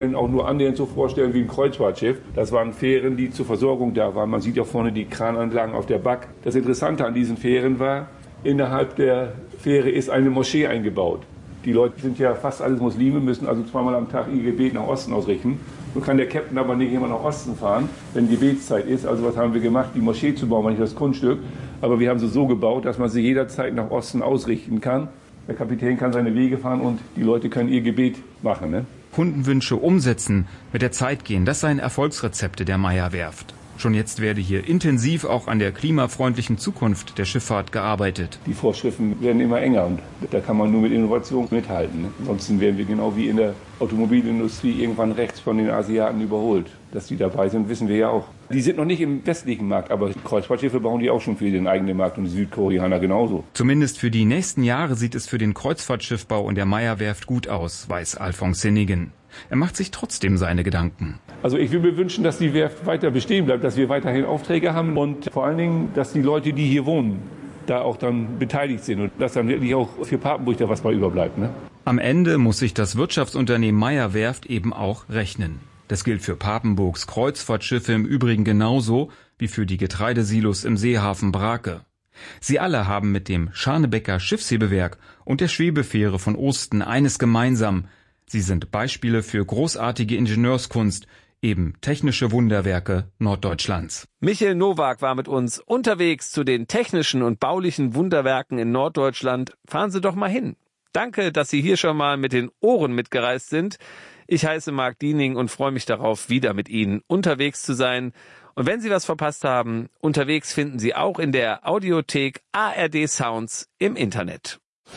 Auch nur annähernd so vorstellen wie ein Kreuzfahrtschiff. Das waren Fähren, die zur Versorgung da waren. Man sieht ja vorne die Krananlagen auf der Back. Das Interessante an diesen Fähren war, innerhalb der Fähre ist eine Moschee eingebaut. Die Leute sind ja fast alles Muslime, müssen also zweimal am Tag ihr Gebet nach Osten ausrichten. So kann der Captain aber nicht immer nach Osten fahren, wenn Gebetszeit ist. Also was haben wir gemacht? Die Moschee zu bauen, war nicht das Grundstück. Aber wir haben sie so gebaut, dass man sie jederzeit nach Osten ausrichten kann. Der Kapitän kann seine Wege fahren und die Leute können ihr Gebet machen, ne? Kundenwünsche umsetzen, mit der Zeit gehen, das seien Erfolgsrezepte der Meyer-Werft. Schon jetzt werde hier intensiv auch an der klimafreundlichen Zukunft der Schifffahrt gearbeitet. Die Vorschriften werden immer enger und da kann man nur mit Innovation mithalten. Ansonsten werden wir genau wie in der Automobilindustrie irgendwann rechts von den Asiaten überholt. Dass die dabei sind, wissen wir ja auch. Die sind noch nicht im westlichen Markt, aber Kreuzfahrtschiffe bauen die auch schon für den eigenen Markt und die Südkoreaner genauso. Zumindest für die nächsten Jahre sieht es für den Kreuzfahrtschiffbau und der Meyer-Werft gut aus, weiß Alphonse Sinnigen. Er macht sich trotzdem seine Gedanken. Also ich würde mir wünschen, dass die Werft weiter bestehen bleibt, dass wir weiterhin Aufträge haben und vor allen Dingen, dass die Leute, die hier wohnen, da auch dann beteiligt sind und dass dann wirklich auch für Papenburg da was bei überbleibt, ne? Am Ende muss sich das Wirtschaftsunternehmen Meyer-Werft eben auch rechnen. Das gilt für Papenburgs Kreuzfahrtschiffe im Übrigen genauso wie für die Getreidesilos im Seehafen Brake. Sie alle haben mit dem Scharnebecker Schiffshebewerk und der Schwebefähre von Osten eines gemeinsam: Sie sind Beispiele für großartige Ingenieurskunst, eben technische Wunderwerke Norddeutschlands. Michael Nowak war mit uns unterwegs zu den technischen und baulichen Wunderwerken in Norddeutschland. Fahren Sie doch mal hin. Danke, dass Sie hier schon mal mit den Ohren mitgereist sind. Ich heiße Marc Diening und freue mich darauf, wieder mit Ihnen unterwegs zu sein. Und wenn Sie was verpasst haben, unterwegs finden Sie auch in der Audiothek ARD Sounds im Internet.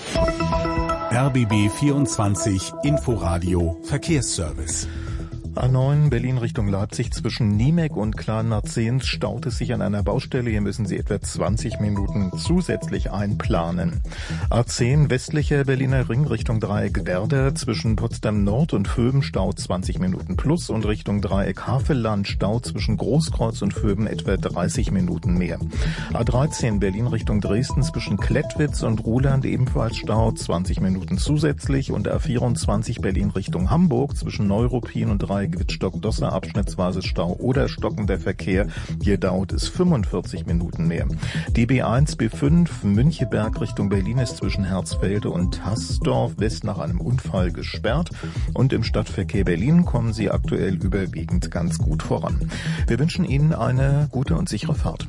RBB 24 Inforadio Verkehrsservice. A9 Berlin Richtung Leipzig zwischen Niemek und Kleinmarzens staut es sich an einer Baustelle. Hier müssen Sie etwa 20 Minuten zusätzlich einplanen. A10 westlicher Berliner Ring Richtung Dreieck Werder zwischen Potsdam Nord und Vöben staut 20 Minuten plus und Richtung Dreieck Havelland staut zwischen Großkreuz und Vöben etwa 30 Minuten mehr. A13 Berlin Richtung Dresden zwischen Klettwitz und Ruhland ebenfalls staut 20 Minuten zusätzlich und A24 Berlin Richtung Hamburg zwischen Neuruppin und Dreieck Wittstock-Dosser abschnittsweise Stau oder stockender Verkehr. Hier dauert es 45 Minuten mehr. Die B1, B5 Müncheberg Richtung Berlin ist zwischen Herzfelde und Haßdorf West nach einem Unfall gesperrt und im Stadtverkehr Berlin kommen Sie aktuell überwiegend ganz gut voran. Wir wünschen Ihnen eine gute und sichere Fahrt.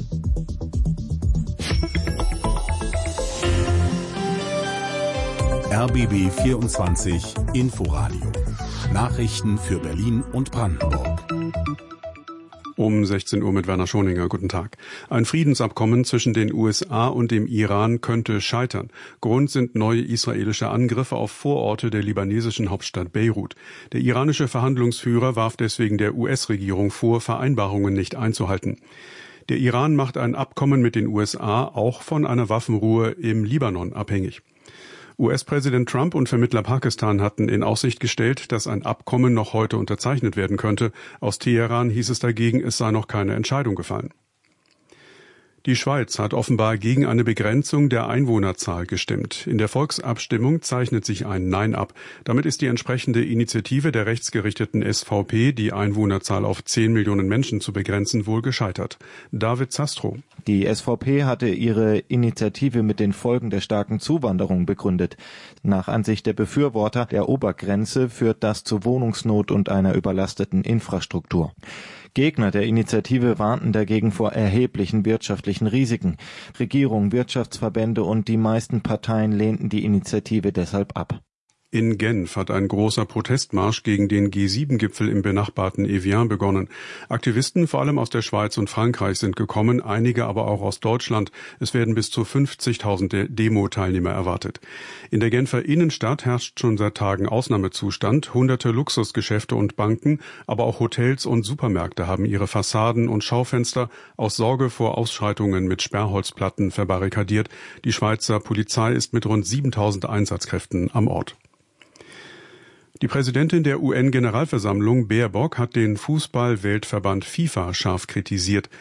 RBB 24 Inforadio. Nachrichten für Berlin und Brandenburg. Um 16 Uhr mit Werner Schoninger. Guten Tag. Ein Friedensabkommen zwischen den USA und dem Iran könnte scheitern. Grund sind neue israelische Angriffe auf Vororte der libanesischen Hauptstadt Beirut. Der iranische Verhandlungsführer warf deswegen der US-Regierung vor, Vereinbarungen nicht einzuhalten. Der Iran macht ein Abkommen mit den USA auch von einer Waffenruhe im Libanon abhängig. US-Präsident Trump und Vermittler Pakistan hatten in Aussicht gestellt, dass ein Abkommen noch heute unterzeichnet werden könnte. Aus Teheran hieß es dagegen, es sei noch keine Entscheidung gefallen. Die Schweiz hat offenbar gegen eine Begrenzung der Einwohnerzahl gestimmt. In der Volksabstimmung zeichnet sich ein Nein ab. Damit ist die entsprechende Initiative der rechtsgerichteten SVP, die Einwohnerzahl auf 10 Millionen Menschen zu begrenzen, wohl gescheitert. David Zastrow. Die SVP hatte ihre Initiative mit den Folgen der starken Zuwanderung begründet. Nach Ansicht der Befürworter der Obergrenze führt das zu Wohnungsnot und einer überlasteten Infrastruktur. Gegner der Initiative warnten dagegen vor erheblichen wirtschaftlichen Risiken. Regierung, Wirtschaftsverbände und die meisten Parteien lehnten die Initiative deshalb ab. In Genf hat ein großer Protestmarsch gegen den G7-Gipfel im benachbarten Evian begonnen. Aktivisten, vor allem aus der Schweiz und Frankreich, sind gekommen, einige aber auch aus Deutschland. Es werden bis zu 50.000 Demo-Teilnehmer erwartet. In der Genfer Innenstadt herrscht schon seit Tagen Ausnahmezustand. Hunderte Luxusgeschäfte und Banken, aber auch Hotels und Supermärkte haben ihre Fassaden und Schaufenster aus Sorge vor Ausschreitungen mit Sperrholzplatten verbarrikadiert. Die Schweizer Polizei ist mit rund 7.000 Einsatzkräften am Ort. Die Präsidentin der UN-Generalversammlung, Baerbock, hat den Fußball-Weltverband FIFA scharf kritisiert.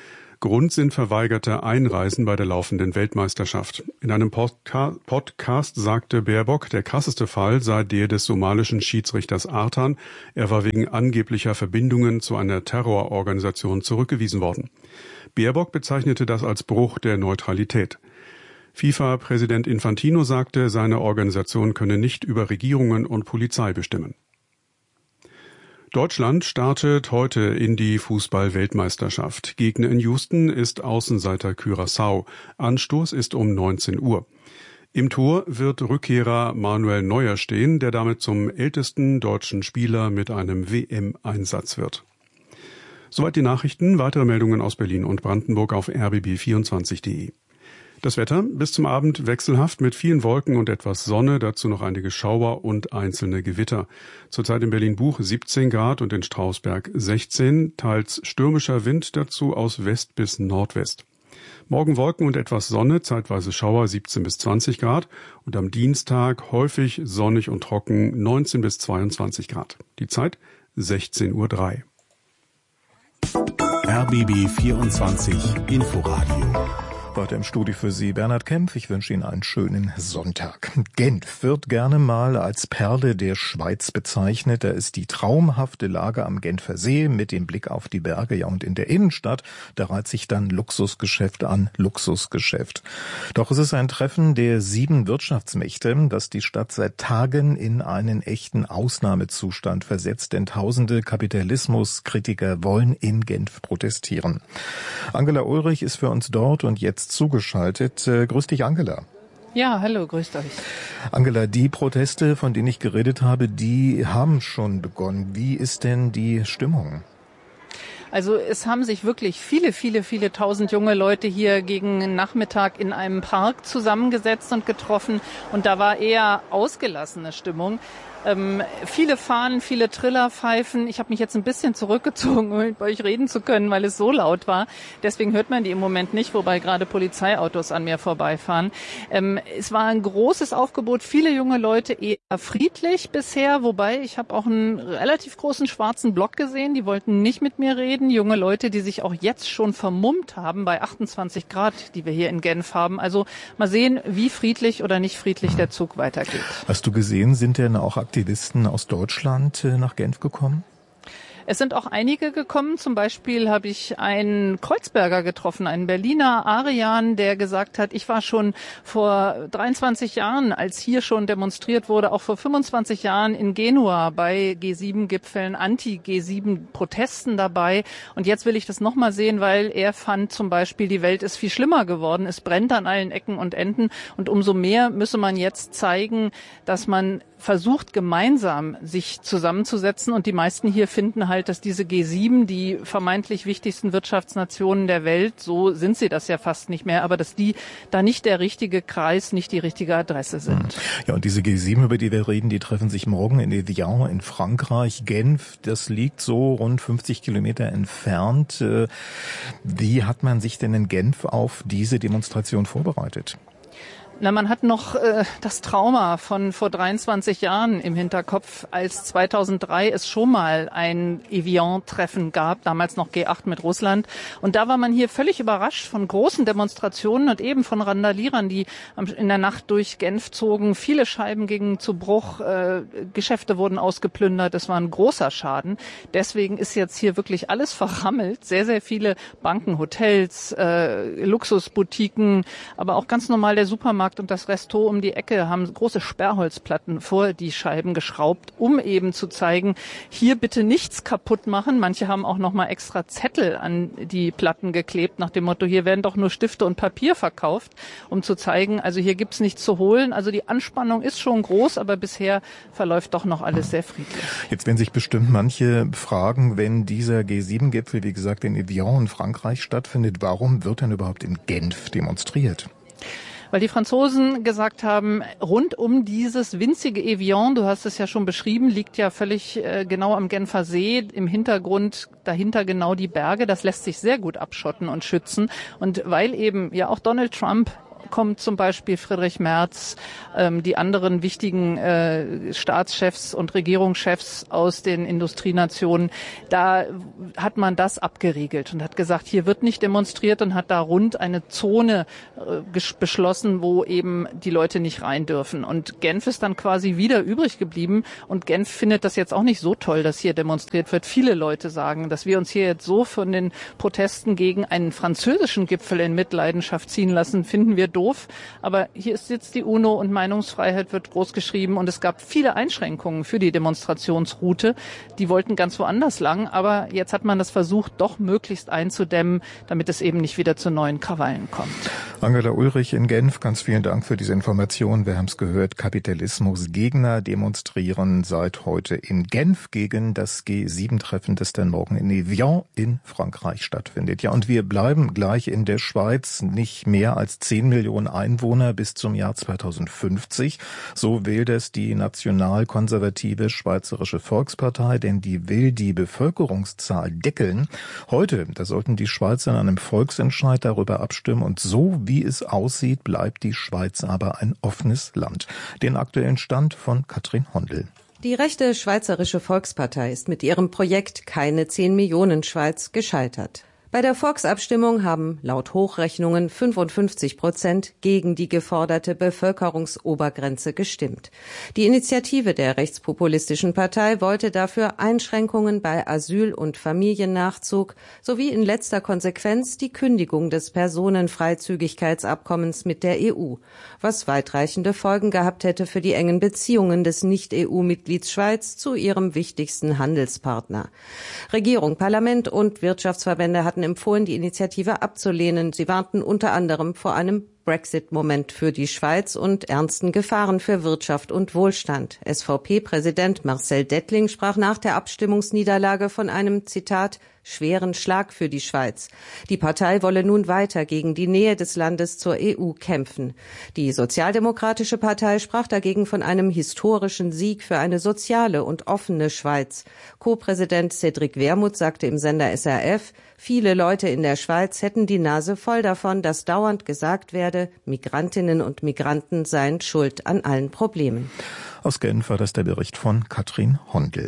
Grund sind verweigerte Einreisen bei der laufenden Weltmeisterschaft. In einem Podcast sagte Baerbock, der krasseste Fall sei der des somalischen Schiedsrichters Artan. Er war wegen angeblicher Verbindungen zu einer Terrororganisation zurückgewiesen worden. Baerbock bezeichnete das als Bruch der Neutralität. FIFA-Präsident Infantino sagte, seine Organisation könne nicht über Regierungen und Polizei bestimmen. Deutschland startet heute in die Fußball-Weltmeisterschaft. Gegner in Houston ist Außenseiter Curaçao. Anstoß ist um 19 Uhr. Im Tor wird Rückkehrer Manuel Neuer stehen, der damit zum ältesten deutschen Spieler mit einem WM-Einsatz wird. Soweit die Nachrichten. Weitere Meldungen aus Berlin und Brandenburg auf rbb24.de. Das Wetter bis zum Abend wechselhaft mit vielen Wolken und etwas Sonne, dazu noch einige Schauer und einzelne Gewitter. Zurzeit in Berlin-Buch 17 Grad und in Strausberg 16, teils stürmischer Wind, dazu aus West bis Nordwest. Morgen Wolken und etwas Sonne, zeitweise Schauer 17 bis 20 Grad und am Dienstag häufig sonnig und trocken 19 bis 22 Grad. Die Zeit 16:03 Uhr. RBB 24 Inforadio. Weiter im Studio für Sie Bernhard Kempf. Ich wünsche Ihnen einen schönen Sonntag. Genf wird gerne mal als Perle der Schweiz bezeichnet. Da ist die traumhafte Lage am Genfer See mit dem Blick auf die Berge. Ja, und in der Innenstadt, da reiht sich dann Luxusgeschäft an Luxusgeschäft. Doch es ist ein Treffen der 7 Wirtschaftsmächte, das die Stadt seit Tagen in einen echten Ausnahmezustand versetzt. Denn tausende Kapitalismuskritiker wollen in Genf protestieren. Angela Ulrich ist für uns dort und jetzt zugeschaltet. Grüß dich, Angela. Ja, hallo, grüßt euch. Angela, die Proteste, von denen ich geredet habe, die haben schon begonnen. Wie ist denn die Stimmung? Also es haben sich wirklich viele tausend junge Leute hier gegen Nachmittag in einem Park zusammengesetzt und getroffen. Und da war eher ausgelassene Stimmung. Viele Fahnen, viele Trillerpfeifen. Ich habe mich jetzt ein bisschen zurückgezogen, um mit euch reden zu können, weil es so laut war. Deswegen hört man die im Moment nicht, wobei gerade Polizeiautos an mir vorbeifahren. Es war ein großes Aufgebot, viele junge Leute, eher friedlich bisher, wobei ich habe auch einen relativ großen schwarzen Block gesehen, die wollten nicht mit mir reden. Junge Leute, die sich auch jetzt schon vermummt haben bei 28 Grad, die wir hier in Genf haben. Also mal sehen, wie friedlich oder nicht friedlich der Zug weitergeht. Hast du gesehen, sind denn auch Aktivisten aus Deutschland nach Genf gekommen? Es sind auch einige gekommen. Zum Beispiel habe ich einen Kreuzberger getroffen, einen Berliner Arian, der gesagt hat, ich war schon vor 23 Jahren, als hier schon demonstriert wurde, auch vor 25 Jahren in Genua bei G7-Gipfeln, Anti-G7-Protesten dabei. Und jetzt will ich das nochmal sehen, weil er fand zum Beispiel, die Welt ist viel schlimmer geworden. Es brennt an allen Ecken und Enden. Und umso mehr müsse man jetzt zeigen, dass man versucht, gemeinsam sich zusammenzusetzen. Und die meisten hier finden halt, dass diese G7, die vermeintlich wichtigsten Wirtschaftsnationen der Welt, so sind sie das ja fast nicht mehr, aber dass die da nicht der richtige Kreis, nicht die richtige Adresse sind. Ja, und diese G7, über die wir reden, die treffen sich morgen in Evian in Frankreich. Genf, das liegt so rund 50 Kilometer entfernt. Wie hat man sich denn in Genf auf diese Demonstration vorbereitet? Na, man hat noch das Trauma von vor 23 Jahren im Hinterkopf, als 2003 es schon mal ein Evian-Treffen gab, damals noch G8 mit Russland. Und da war man hier völlig überrascht von großen Demonstrationen und eben von Randalierern, die in der Nacht durch Genf zogen. Viele Scheiben gingen zu Bruch, Geschäfte wurden ausgeplündert, es war ein großer Schaden. Deswegen ist jetzt hier wirklich alles verrammelt. Sehr, sehr viele Banken, Hotels, Luxusboutiquen, aber auch ganz normal der Supermarkt und das Resto um die Ecke haben große Sperrholzplatten vor die Scheiben geschraubt, um eben zu zeigen, hier bitte nichts kaputt machen. Manche haben auch noch mal extra Zettel an die Platten geklebt, nach dem Motto, hier werden doch nur Stifte und Papier verkauft, um zu zeigen, also hier gibt's nichts zu holen. Also die Anspannung ist schon groß, aber bisher verläuft doch noch alles sehr friedlich. Jetzt werden sich bestimmt manche fragen, wenn dieser G7-Gipfel, wie gesagt, in Evian in Frankreich stattfindet, warum wird denn überhaupt in Genf demonstriert? Weil die Franzosen gesagt haben, rund um dieses winzige Evian, du hast es ja schon beschrieben, liegt ja völlig genau am Genfer See, im Hintergrund dahinter genau die Berge, das lässt sich sehr gut abschotten und schützen. Und weil eben ja auch Donald Trump kommt zum Beispiel Friedrich Merz, die anderen wichtigen Staatschefs und Regierungschefs aus den Industrienationen. Da hat man das abgeriegelt und hat gesagt, hier wird nicht demonstriert und hat da rund eine Zone beschlossen, wo eben die Leute nicht rein dürfen. Und Genf ist dann quasi wieder übrig geblieben und Genf findet das jetzt auch nicht so toll, dass hier demonstriert wird. Viele Leute sagen, dass wir uns hier jetzt so von den Protesten gegen einen französischen Gipfel in Mitleidenschaft ziehen lassen, finden wir doof. Aber hier ist jetzt die UNO und Meinungsfreiheit wird groß geschrieben und es gab viele Einschränkungen für die Demonstrationsroute. Die wollten ganz woanders lang, aber jetzt hat man das versucht, doch möglichst einzudämmen, damit es eben nicht wieder zu neuen Krawallen kommt. Angela Ulrich in Genf, ganz vielen Dank für diese Information. Wir haben es gehört, Kapitalismusgegner demonstrieren seit heute in Genf gegen das G7-Treffen, das dann morgen in Evian in Frankreich stattfindet. Ja, und wir bleiben gleich in der Schweiz. Nicht mehr als 10 Millionen Einwohner bis zum Jahr 2050. So will das die nationalkonservative Schweizerische Volkspartei, denn die will die Bevölkerungszahl deckeln. Heute, da sollten die Schweizer in einem Volksentscheid darüber abstimmen und so wie es aussieht, bleibt die Schweiz aber ein offenes Land. Den aktuellen Stand von Katrin Hondel. Die rechte Schweizerische Volkspartei ist mit ihrem Projekt Keine 10 Millionen Schweiz gescheitert. Bei der Volksabstimmung haben laut Hochrechnungen 55% gegen die geforderte Bevölkerungsobergrenze gestimmt. Die Initiative der rechtspopulistischen Partei wollte dafür Einschränkungen bei Asyl- und Familiennachzug sowie in letzter Konsequenz die Kündigung des Personenfreizügigkeitsabkommens mit der EU, was weitreichende Folgen gehabt hätte für die engen Beziehungen des Nicht-EU-Mitglieds Schweiz zu ihrem wichtigsten Handelspartner. Regierung, Parlament und Wirtschaftsverbände hatten empfohlen, die Initiative abzulehnen. Sie warnten unter anderem vor einem Brexit-Moment für die Schweiz und ernsten Gefahren für Wirtschaft und Wohlstand. SVP-Präsident Marcel Dettling sprach nach der Abstimmungsniederlage von einem, Zitat, schweren Schlag für die Schweiz. Die Partei wolle nun weiter gegen die Nähe des Landes zur EU kämpfen. Die Sozialdemokratische Partei sprach dagegen von einem historischen Sieg für eine soziale und offene Schweiz. Co-Präsident Cédric Wermuth sagte im Sender SRF, viele Leute in der Schweiz hätten die Nase voll davon, dass dauernd gesagt werde, Migrantinnen und Migranten seien schuld an allen Problemen. Aus Genf war das der Bericht von Katrin Hondel.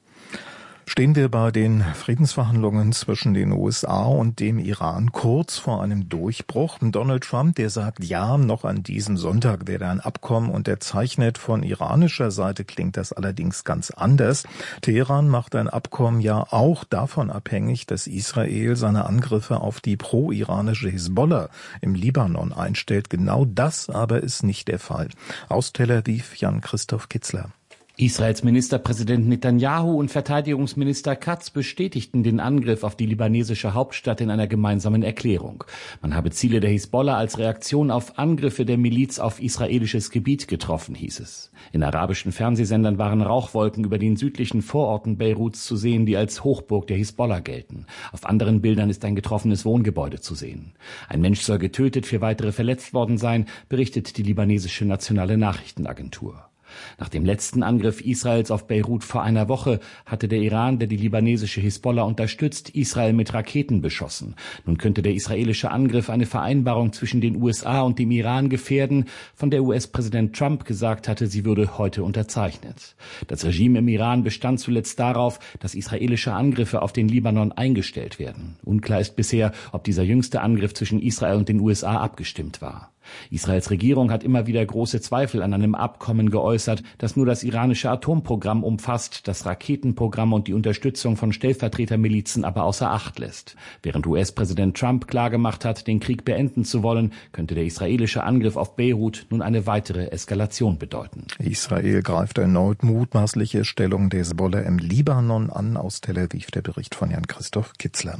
Stehen wir bei den Friedensverhandlungen zwischen den USA und dem Iran kurz vor einem Durchbruch. Donald Trump, der sagt, ja, noch an diesem Sonntag werde ein Abkommen unterzeichnet. Von iranischer Seite klingt das allerdings ganz anders. Teheran macht ein Abkommen ja auch davon abhängig, dass Israel seine Angriffe auf die pro-iranische Hisbollah im Libanon einstellt. Genau das aber ist nicht der Fall. Aus Tel Aviv, Jan-Christoph Kitzler. Israels Ministerpräsident Netanyahu und Verteidigungsminister Katz bestätigten den Angriff auf die libanesische Hauptstadt in einer gemeinsamen Erklärung. Man habe Ziele der Hisbollah als Reaktion auf Angriffe der Miliz auf israelisches Gebiet getroffen, hieß es. In arabischen Fernsehsendern waren Rauchwolken über den südlichen Vororten Beiruts zu sehen, die als Hochburg der Hisbollah gelten. Auf anderen Bildern ist ein getroffenes Wohngebäude zu sehen. Ein Mensch soll getötet, 4 weitere verletzt worden sein, berichtet die libanesische nationale Nachrichtenagentur. Nach dem letzten Angriff Israels auf Beirut vor einer Woche hatte der Iran, der die libanesische Hisbollah unterstützt, Israel mit Raketen beschossen. Nun könnte der israelische Angriff eine Vereinbarung zwischen den USA und dem Iran gefährden, von der US-Präsident Trump gesagt hatte, sie würde heute unterzeichnet. Das Regime im Iran bestand zuletzt darauf, dass israelische Angriffe auf den Libanon eingestellt werden. Unklar ist bisher, ob dieser jüngste Angriff zwischen Israel und den USA abgestimmt war. Israels Regierung hat immer wieder große Zweifel an einem Abkommen geäußert, das nur das iranische Atomprogramm umfasst, das Raketenprogramm und die Unterstützung von Stellvertretermilizen aber außer Acht lässt. Während US-Präsident Trump klargemacht hat, den Krieg beenden zu wollen, könnte der israelische Angriff auf Beirut nun eine weitere Eskalation bedeuten. Israel greift erneut mutmaßliche Stellung der Hisbollah im Libanon an. Aus Tel Aviv der Bericht von Jan-Christoph Kitzler.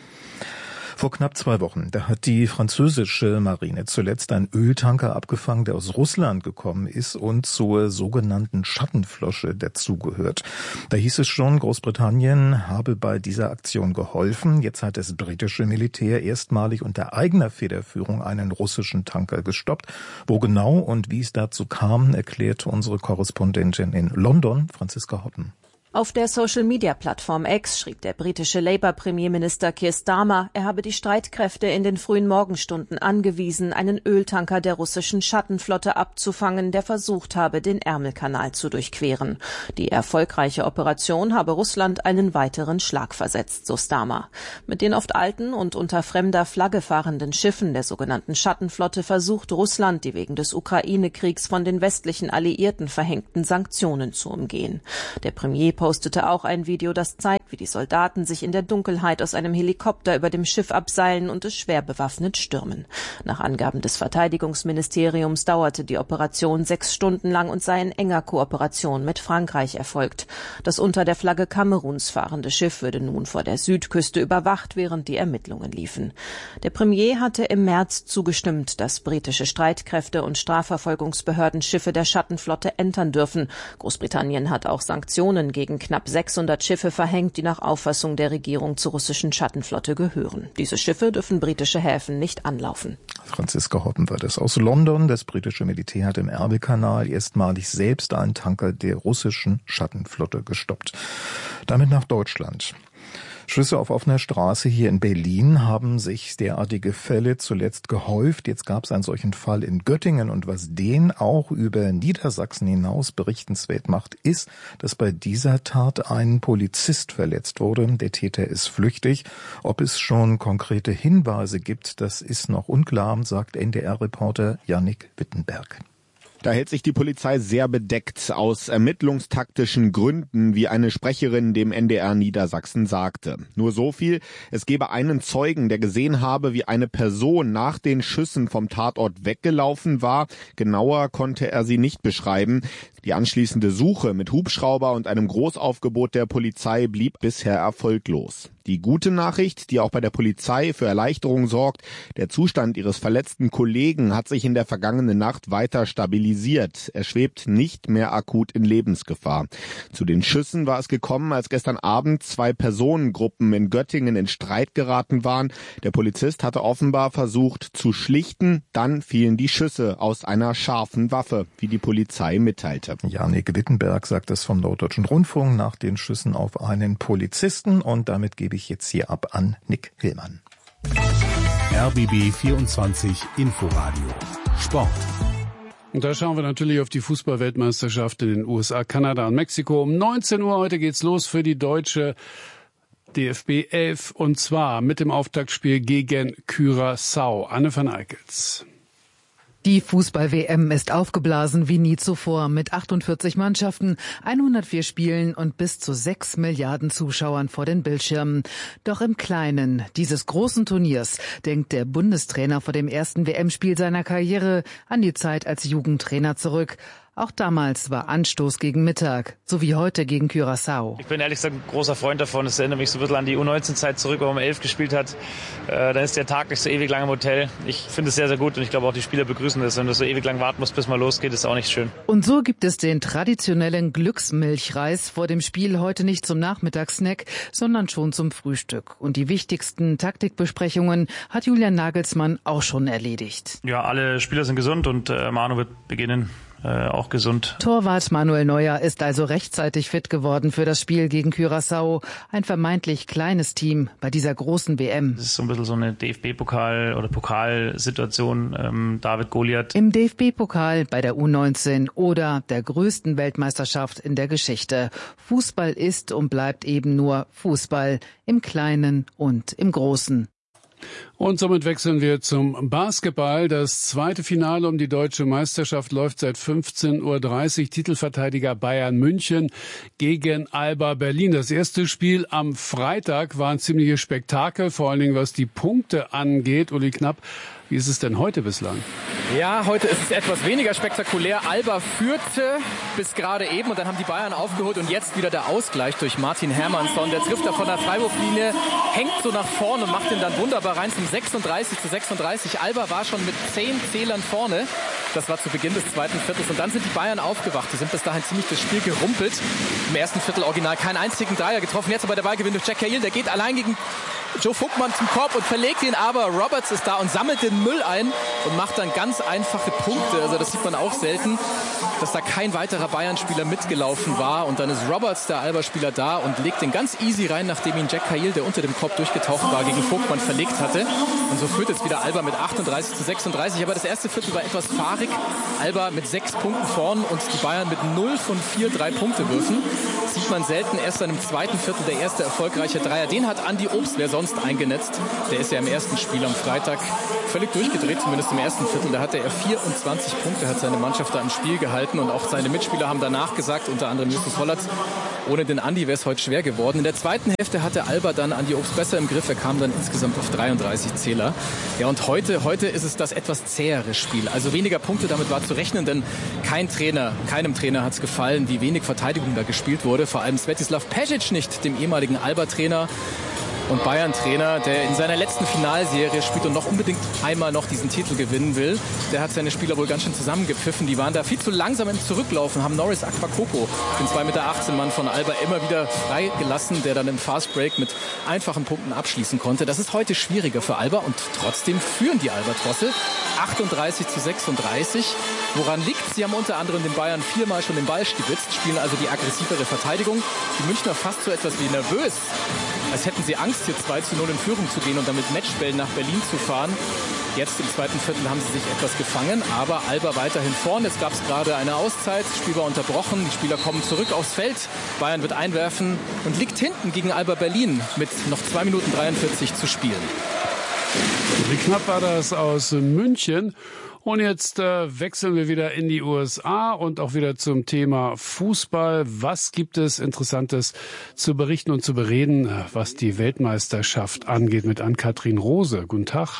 Vor knapp 2 Wochen, da hat die französische Marine zuletzt einen Öltanker abgefangen, der aus Russland gekommen ist und zur sogenannten Schattenflotte dazugehört. Da hieß es schon, Großbritannien habe bei dieser Aktion geholfen. Jetzt hat das britische Militär erstmalig unter eigener Federführung einen russischen Tanker gestoppt. Wo genau und wie es dazu kam, erklärt unsere Korrespondentin in London, Franziska Hoppen. Auf der Social-Media-Plattform X schrieb der britische Labour-Premierminister Keir Starmer, er habe die Streitkräfte in den frühen Morgenstunden angewiesen, einen Öltanker der russischen Schattenflotte abzufangen, der versucht habe, den Ärmelkanal zu durchqueren. Die erfolgreiche Operation habe Russland einen weiteren Schlag versetzt, so Starmer. Mit den oft alten und unter fremder Flagge fahrenden Schiffen der sogenannten Schattenflotte versucht Russland, die wegen des Ukraine-Kriegs von den westlichen Alliierten verhängten Sanktionen zu umgehen. Der Premier postete auch ein Video, das zeigt, wie die Soldaten sich in der Dunkelheit aus einem Helikopter über dem Schiff abseilen und es schwer bewaffnet stürmen. Nach Angaben des Verteidigungsministeriums dauerte die Operation 6 Stunden lang und sei in enger Kooperation mit Frankreich erfolgt. Das unter der Flagge Kameruns fahrende Schiff würde nun vor der Südküste überwacht, während die Ermittlungen liefen. Der Premier hatte im März zugestimmt, dass britische Streitkräfte und Strafverfolgungsbehörden Schiffe der Schattenflotte entern dürfen. Großbritannien hat auch Sanktionen gegen knapp 600 Schiffe verhängt, die nach Auffassung der Regierung zur russischen Schattenflotte gehören. Diese Schiffe dürfen britische Häfen nicht anlaufen. Franziska Hoppen war das aus London. Das britische Militär hat im Ärmelkanal erstmalig selbst einen Tanker der russischen Schattenflotte gestoppt. Damit nach Deutschland. Schüsse auf offener Straße hier in Berlin haben sich derartige Fälle zuletzt gehäuft. Jetzt gab es einen solchen Fall in Göttingen und was den auch über Niedersachsen hinaus berichtenswert macht, ist, dass bei dieser Tat ein Polizist verletzt wurde. Der Täter ist flüchtig. Ob es schon konkrete Hinweise gibt, das ist noch unklar, sagt NDR-Reporter Yannick Wittenberg. Da hält sich die Polizei sehr bedeckt aus ermittlungstaktischen Gründen, wie eine Sprecherin dem NDR Niedersachsen sagte. Nur so viel, es gebe einen Zeugen, der gesehen habe, wie eine Person nach den Schüssen vom Tatort weggelaufen war. Genauer konnte er sie nicht beschreiben. Die anschließende Suche mit Hubschrauber und einem Großaufgebot der Polizei blieb bisher erfolglos. Die gute Nachricht, die auch bei der Polizei für Erleichterung sorgt, der Zustand ihres verletzten Kollegen hat sich in der vergangenen Nacht weiter stabilisiert. Er schwebt nicht mehr akut in Lebensgefahr. Zu den Schüssen war es gekommen, als gestern Abend 2 Personengruppen in Göttingen in Streit geraten waren. Der Polizist hatte offenbar versucht zu schlichten, dann fielen die Schüsse aus einer scharfen Waffe, wie die Polizei mitteilte. Yannick Wittenberg sagt es vom Norddeutschen Rundfunk nach den Schüssen auf einen Polizisten und damit gebe ich jetzt hier ab an Nick Hillmann. RBB 24 Inforadio Sport. Und da schauen wir natürlich auf die Fußball-Weltmeisterschaft in den USA, Kanada und Mexiko. Um 19 Uhr heute geht's los für die deutsche DFB 11 und zwar mit dem Auftaktspiel gegen Curaçao. Anne van Eickels. Die Fußball-WM ist aufgeblasen wie nie zuvor mit 48 Mannschaften, 104 Spielen und bis zu 6 Milliarden Zuschauern vor den Bildschirmen. Doch im Kleinen dieses großen Turniers denkt der Bundestrainer vor dem ersten WM-Spiel seiner Karriere an die Zeit als Jugendtrainer zurück. Auch damals war Anstoß gegen Mittag, so wie heute gegen Curaçao. Ich bin ehrlich gesagt ein großer Freund davon. Es erinnert mich so ein bisschen an die U19-Zeit zurück, wo man 11 gespielt hat. Dann ist der Tag nicht so ewig lang im Hotel. Ich finde es sehr, sehr gut und ich glaube auch die Spieler begrüßen das. Wenn du so ewig lang warten musst, bis mal losgeht, ist auch nicht schön. Und so gibt es den traditionellen Glücksmilchreis vor dem Spiel heute nicht zum Nachmittagssnack, sondern schon zum Frühstück. Und die wichtigsten Taktikbesprechungen hat Julian Nagelsmann auch schon erledigt. Ja, alle Spieler sind gesund und Manu wird beginnen. Auch gesund. Torwart Manuel Neuer ist also rechtzeitig fit geworden für das Spiel gegen Curaçao. Ein vermeintlich kleines Team bei dieser großen WM. Das ist so ein bisschen so eine DFB-Pokal- oder Pokalsituation. David Goliath. Im DFB-Pokal, bei der U19 oder der größten Weltmeisterschaft in der Geschichte. Fußball ist und bleibt eben nur Fußball im Kleinen und im Großen. Und somit wechseln wir zum Basketball. Das zweite Finale um die deutsche Meisterschaft läuft seit 15:30 Uhr. Titelverteidiger Bayern München gegen Alba Berlin. Das erste Spiel am Freitag war ein ziemliches Spektakel, vor allen Dingen was die Punkte angeht. Uli Knapp, wie ist es denn heute bislang? Ja, heute ist es etwas weniger spektakulär. Alba führte bis gerade eben und dann haben die Bayern aufgeholt und jetzt wieder der Ausgleich durch Martin Hermannsson. Der trifft da von der Freiwurflinie, hängt so nach vorne und macht ihn dann wunderbar rein zum 36:36. Alba war schon mit 10 Zählern vorne. Das war zu Beginn des zweiten Viertels und dann sind die Bayern aufgewacht. Die sind bis dahin ziemlich das Spiel gerumpelt. Im ersten Viertel original keinen einzigen Dreier getroffen. Jetzt aber der Ballgewinn durch Jack Cahill. Der geht allein gegen Joe Vogtmann zum Korb und verlegt ihn, aber Roberts ist da und sammelt den Müll ein und macht dann ganz einfache Punkte. Also das sieht man auch selten. dass da kein weiterer Bayern-Spieler mitgelaufen war. Und dann ist Roberts, der Alba-Spieler, da und legt den ganz easy rein, nachdem ihn Jack Cahill, der unter dem Korb durchgetaucht war, gegen Vogtmann verlegt hatte. Und so führt jetzt wieder Alba mit 38-36. Aber das erste Viertel war etwas fahrig. Alba mit 6 Punkten vorn und die Bayern mit 0 von 4 3-Punkte-Würfen. Sieht man selten. Erst dann im zweiten Viertel der erste erfolgreiche Dreier. Den hat Andi Obst, wer sonst, eingenetzt. Der ist ja im ersten Spiel am Freitag völlig durchgedreht, zumindest im ersten Viertel. Da hatte er 24 Punkte, hat seine Mannschaft da im Spiel gehalten. Und auch seine Mitspieler haben danach gesagt, unter anderem Justus Hollatz, ohne den Andi wäre es heute schwer geworden. In der zweiten Hälfte hatte Alba dann Andi Obst besser im Griff. Er kam dann insgesamt auf 33 Zähler. Ja, und heute ist es das etwas zähere Spiel. Also weniger Punkte, damit war zu rechnen, denn keinem Trainer hat es gefallen, wie wenig Verteidigung da gespielt wurde. Vor allem Svetislav Pešić nicht, dem ehemaligen Alba-Trainer und Bayern-Trainer, der in seiner letzten Finalserie spielt und noch unbedingt einmal noch diesen Titel gewinnen will. Der hat seine Spieler wohl ganz schön zusammengepfiffen. Die waren da viel zu langsam im Zurücklaufen, haben Norris Akpakoko, den 2,18 Meter Mann von Alba, immer wieder freigelassen, der dann im Fastbreak mit einfachen Punkten abschließen konnte. Das ist heute schwieriger für Alba und trotzdem führen die Albatrosse 38-36. Woran liegt? Sie haben unter anderem den Bayern 4-mal schon den Ball stibitzt, spielen also die aggressivere Verteidigung. Die Münchner fast so etwas wie nervös, als hätten sie Angst, hier 2-0 in Führung zu gehen und damit Matchbällen nach Berlin zu fahren. Jetzt im zweiten Viertel haben sie sich etwas gefangen, aber Alba weiterhin vorn. Jetzt gab es gerade eine Auszeit, das Spiel war unterbrochen, die Spieler kommen zurück aufs Feld. Bayern wird einwerfen und liegt hinten gegen Alba Berlin mit noch 2 Minuten 43 zu spielen. Wie knapp war das aus München? Und jetzt wechseln wir wieder in die USA und auch wieder zum Thema Fußball. Was gibt es Interessantes zu berichten und zu bereden, was die Weltmeisterschaft angeht, mit Ann-Kathrin Rose? Guten Tag.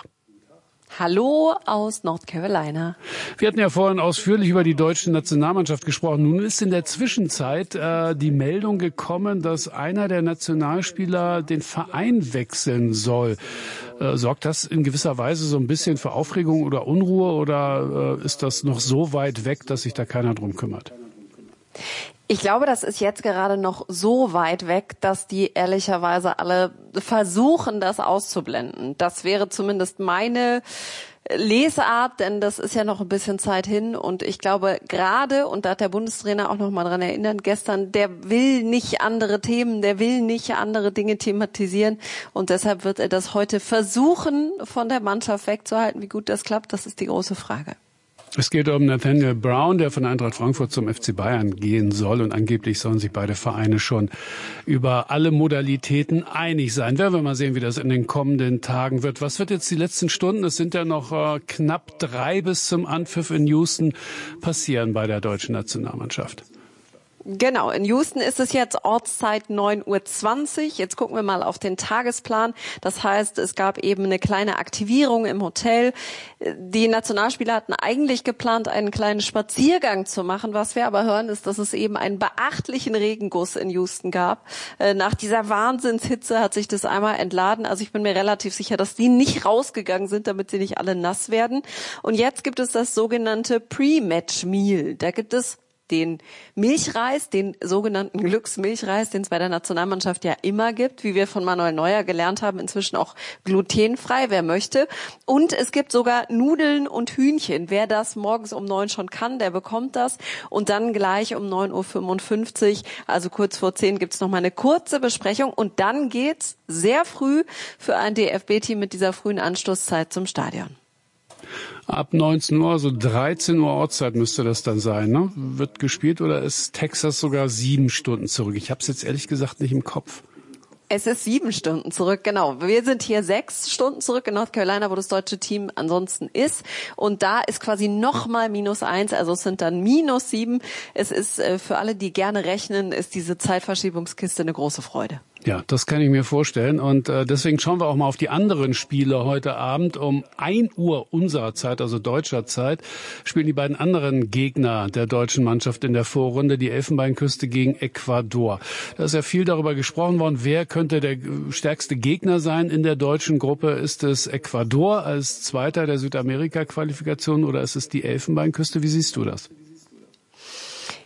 Hallo aus North Carolina. Wir hatten ja vorhin ausführlich über die deutsche Nationalmannschaft gesprochen. Nun ist in der Zwischenzeit die Meldung gekommen, dass einer der Nationalspieler den Verein wechseln soll. Sorgt das in gewisser Weise so ein bisschen für Aufregung oder Unruhe oder ist das noch so weit weg, dass sich da keiner drum kümmert? Ich glaube, das ist jetzt gerade noch so weit weg, dass die ehrlicherweise alle versuchen, das auszublenden. Das wäre zumindest meine Lesart, denn das ist ja noch ein bisschen Zeit hin und ich glaube gerade, und da hat der Bundestrainer auch noch mal dran erinnert gestern, der will nicht andere Themen, der will nicht andere Dinge thematisieren und deshalb wird er das heute versuchen, von der Mannschaft wegzuhalten. Wie gut das klappt, das ist die große Frage. Es geht um Nathaniel Brown, der von Eintracht Frankfurt zum FC Bayern gehen soll. Und angeblich sollen sich beide Vereine schon über alle Modalitäten einig sein. Werden wir mal sehen, wie das in den kommenden Tagen wird. Was wird jetzt die letzten Stunden, es sind ja noch knapp 3 bis zum Anpfiff in Houston, passieren bei der deutschen Nationalmannschaft? Genau, in Houston ist es jetzt Ortszeit 9:20 Uhr. Jetzt gucken wir mal auf den Tagesplan. Das heißt, es gab eben eine kleine Aktivierung im Hotel. Die Nationalspieler hatten eigentlich geplant, einen kleinen Spaziergang zu machen. Was wir aber hören, ist, dass es eben einen beachtlichen Regenguss in Houston gab. Nach dieser Wahnsinnshitze hat sich das einmal entladen. Also ich bin mir relativ sicher, dass die nicht rausgegangen sind, damit sie nicht alle nass werden. Und jetzt gibt es das sogenannte Pre-Match-Meal. Da gibt es den Milchreis, den sogenannten Glücksmilchreis, den es bei der Nationalmannschaft ja immer gibt, wie wir von Manuel Neuer gelernt haben, inzwischen auch glutenfrei, wer möchte. Und es gibt sogar Nudeln und Hühnchen. Wer das morgens um 9 schon kann, der bekommt das. Und dann gleich um 9:55 Uhr, also kurz vor 10, gibt's noch mal eine kurze Besprechung. Und dann geht's sehr früh für ein DFB-Team mit dieser frühen Anstoßzeit zum Stadion. Ab 19 Uhr, also 13 Uhr Ortszeit müsste das dann sein, ne? Wird gespielt oder ist Texas sogar 7 Stunden zurück? Ich habe es jetzt ehrlich gesagt nicht im Kopf. Es ist 7 Stunden zurück, genau. Wir sind hier 6 Stunden zurück in North Carolina, wo das deutsche Team ansonsten ist. Und da ist quasi nochmal -1, also es sind dann -7. Es ist für alle, die gerne rechnen, ist diese Zeitverschiebungskiste eine große Freude. Ja, das kann ich mir vorstellen. Und deswegen schauen wir auch mal auf die anderen Spiele heute Abend. Um 1 Uhr unserer Zeit, also deutscher Zeit, spielen die beiden anderen Gegner der deutschen Mannschaft in der Vorrunde, die Elfenbeinküste gegen Ecuador. Da ist ja viel darüber gesprochen worden, wer könnte der stärkste Gegner sein in der deutschen Gruppe. Ist es Ecuador als Zweiter der Südamerika-Qualifikation oder ist es die Elfenbeinküste? Wie siehst du das?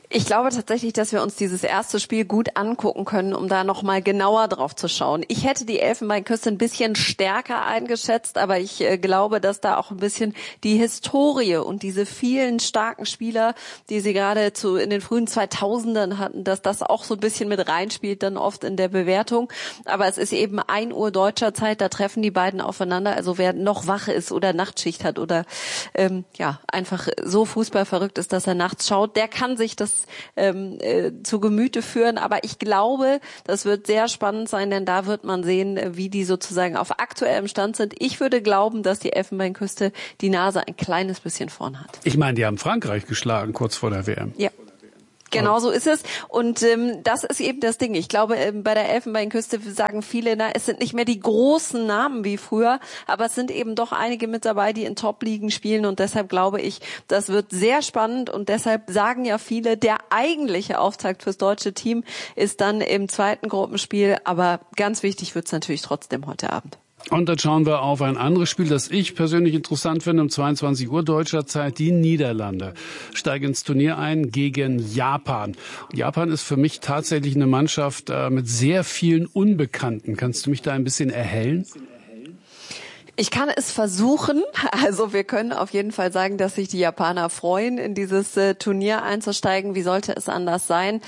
Ich glaube tatsächlich, dass wir uns dieses erste Spiel gut angucken können, um da nochmal genauer drauf zu schauen. Ich hätte die Elfenbeinküste ein bisschen stärker eingeschätzt, aber ich glaube, dass da auch ein bisschen die Historie und diese vielen starken Spieler, die sie gerade in den frühen 2000ern hatten, dass das auch so ein bisschen mit reinspielt dann oft in der Bewertung. Aber es ist eben 1 Uhr deutscher Zeit, da treffen die beiden aufeinander. Also wer noch wach ist oder Nachtschicht hat oder einfach so fußballverrückt ist, dass er nachts schaut, der kann sich das zu Gemüte führen. Aber ich glaube, das wird sehr spannend sein, denn da wird man sehen, wie die sozusagen auf aktuellem Stand sind. Ich würde glauben, dass die Elfenbeinküste die Nase ein kleines bisschen vorn hat. Ich meine, die haben Frankreich geschlagen kurz vor der WM. Ja. Genau so ist es. Und das ist eben das Ding. Ich glaube, bei der Elfenbeinküste sagen viele, es sind nicht mehr die großen Namen wie früher, aber es sind eben doch einige mit dabei, die in Top-Ligen spielen. Und deshalb glaube ich, das wird sehr spannend. Und deshalb sagen ja viele, der eigentliche Auftakt fürs deutsche Team ist dann im zweiten Gruppenspiel. Aber ganz wichtig wird es natürlich trotzdem heute Abend. Und dann schauen wir auf ein anderes Spiel, das ich persönlich interessant finde, um 22 Uhr deutscher Zeit. Die Niederlande steigen ins Turnier ein gegen Japan. Japan ist für mich tatsächlich eine Mannschaft mit sehr vielen Unbekannten. Kannst du mich da ein bisschen erhellen? Ich kann es versuchen. Also wir können auf jeden Fall sagen, dass sich die Japaner freuen, in dieses Turnier einzusteigen. Wie sollte es anders sein?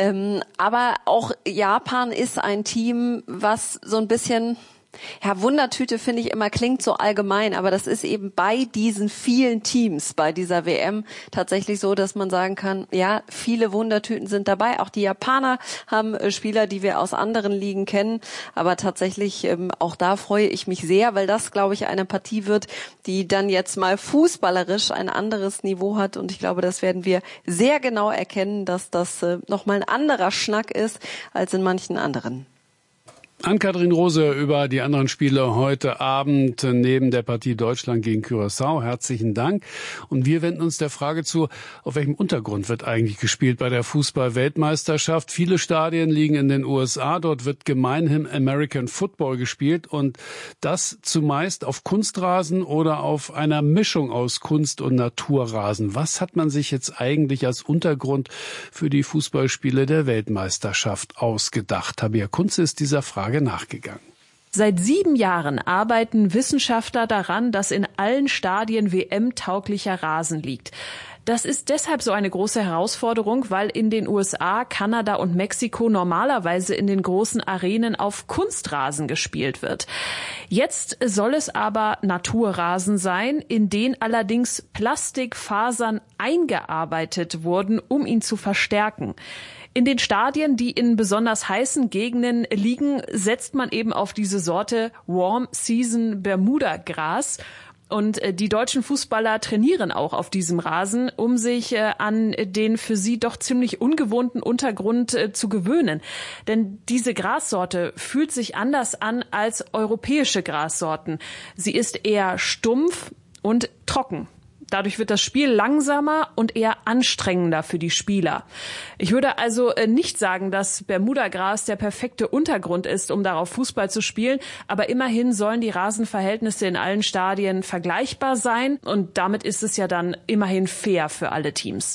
Aber auch Japan ist ein Team, was so ein bisschen... Ja, Wundertüte finde ich immer, klingt so allgemein, aber das ist eben bei diesen vielen Teams bei dieser WM tatsächlich so, dass man sagen kann, ja, viele Wundertüten sind dabei. Auch die Japaner haben Spieler, die wir aus anderen Ligen kennen, aber tatsächlich auch da freue ich mich sehr, weil das, glaube ich, eine Partie wird, die dann jetzt mal fußballerisch ein anderes Niveau hat und ich glaube, das werden wir sehr genau erkennen, dass das nochmal ein anderer Schnack ist als in manchen anderen. Ann-Kathrin Rose über die anderen Spiele heute Abend neben der Partie Deutschland gegen Curaçao. Herzlichen Dank. Und wir wenden uns der Frage zu, auf welchem Untergrund wird eigentlich gespielt bei der Fußball-Weltmeisterschaft? Viele Stadien liegen in den USA. Dort wird gemeinhin American Football gespielt und das zumeist auf Kunstrasen oder auf einer Mischung aus Kunst- und Naturrasen. Was hat man sich jetzt eigentlich als Untergrund für die Fußballspiele der Weltmeisterschaft ausgedacht? Tabea Kunze ist dieser Frage nachgegangen. Seit 7 Jahren arbeiten Wissenschaftler daran, dass in allen Stadien WM-tauglicher Rasen liegt. Das ist deshalb so eine große Herausforderung, weil in den USA, Kanada und Mexiko normalerweise in den großen Arenen auf Kunstrasen gespielt wird. Jetzt soll es aber Naturrasen sein, in den allerdings Plastikfasern eingearbeitet wurden, um ihn zu verstärken. In den Stadien, die in besonders heißen Gegenden liegen, setzt man eben auf diese Sorte Warm Season Bermuda Gras. Und die deutschen Fußballer trainieren auch auf diesem Rasen, um sich an den für sie doch ziemlich ungewohnten Untergrund zu gewöhnen. Denn diese Grassorte fühlt sich anders an als europäische Grassorten. Sie ist eher stumpf und trocken. Dadurch wird das Spiel langsamer und eher anstrengender für die Spieler. Ich würde also nicht sagen, dass Bermudagras der perfekte Untergrund ist, um darauf Fußball zu spielen. Aber immerhin sollen die Rasenverhältnisse in allen Stadien vergleichbar sein. Und damit ist es ja dann immerhin fair für alle Teams.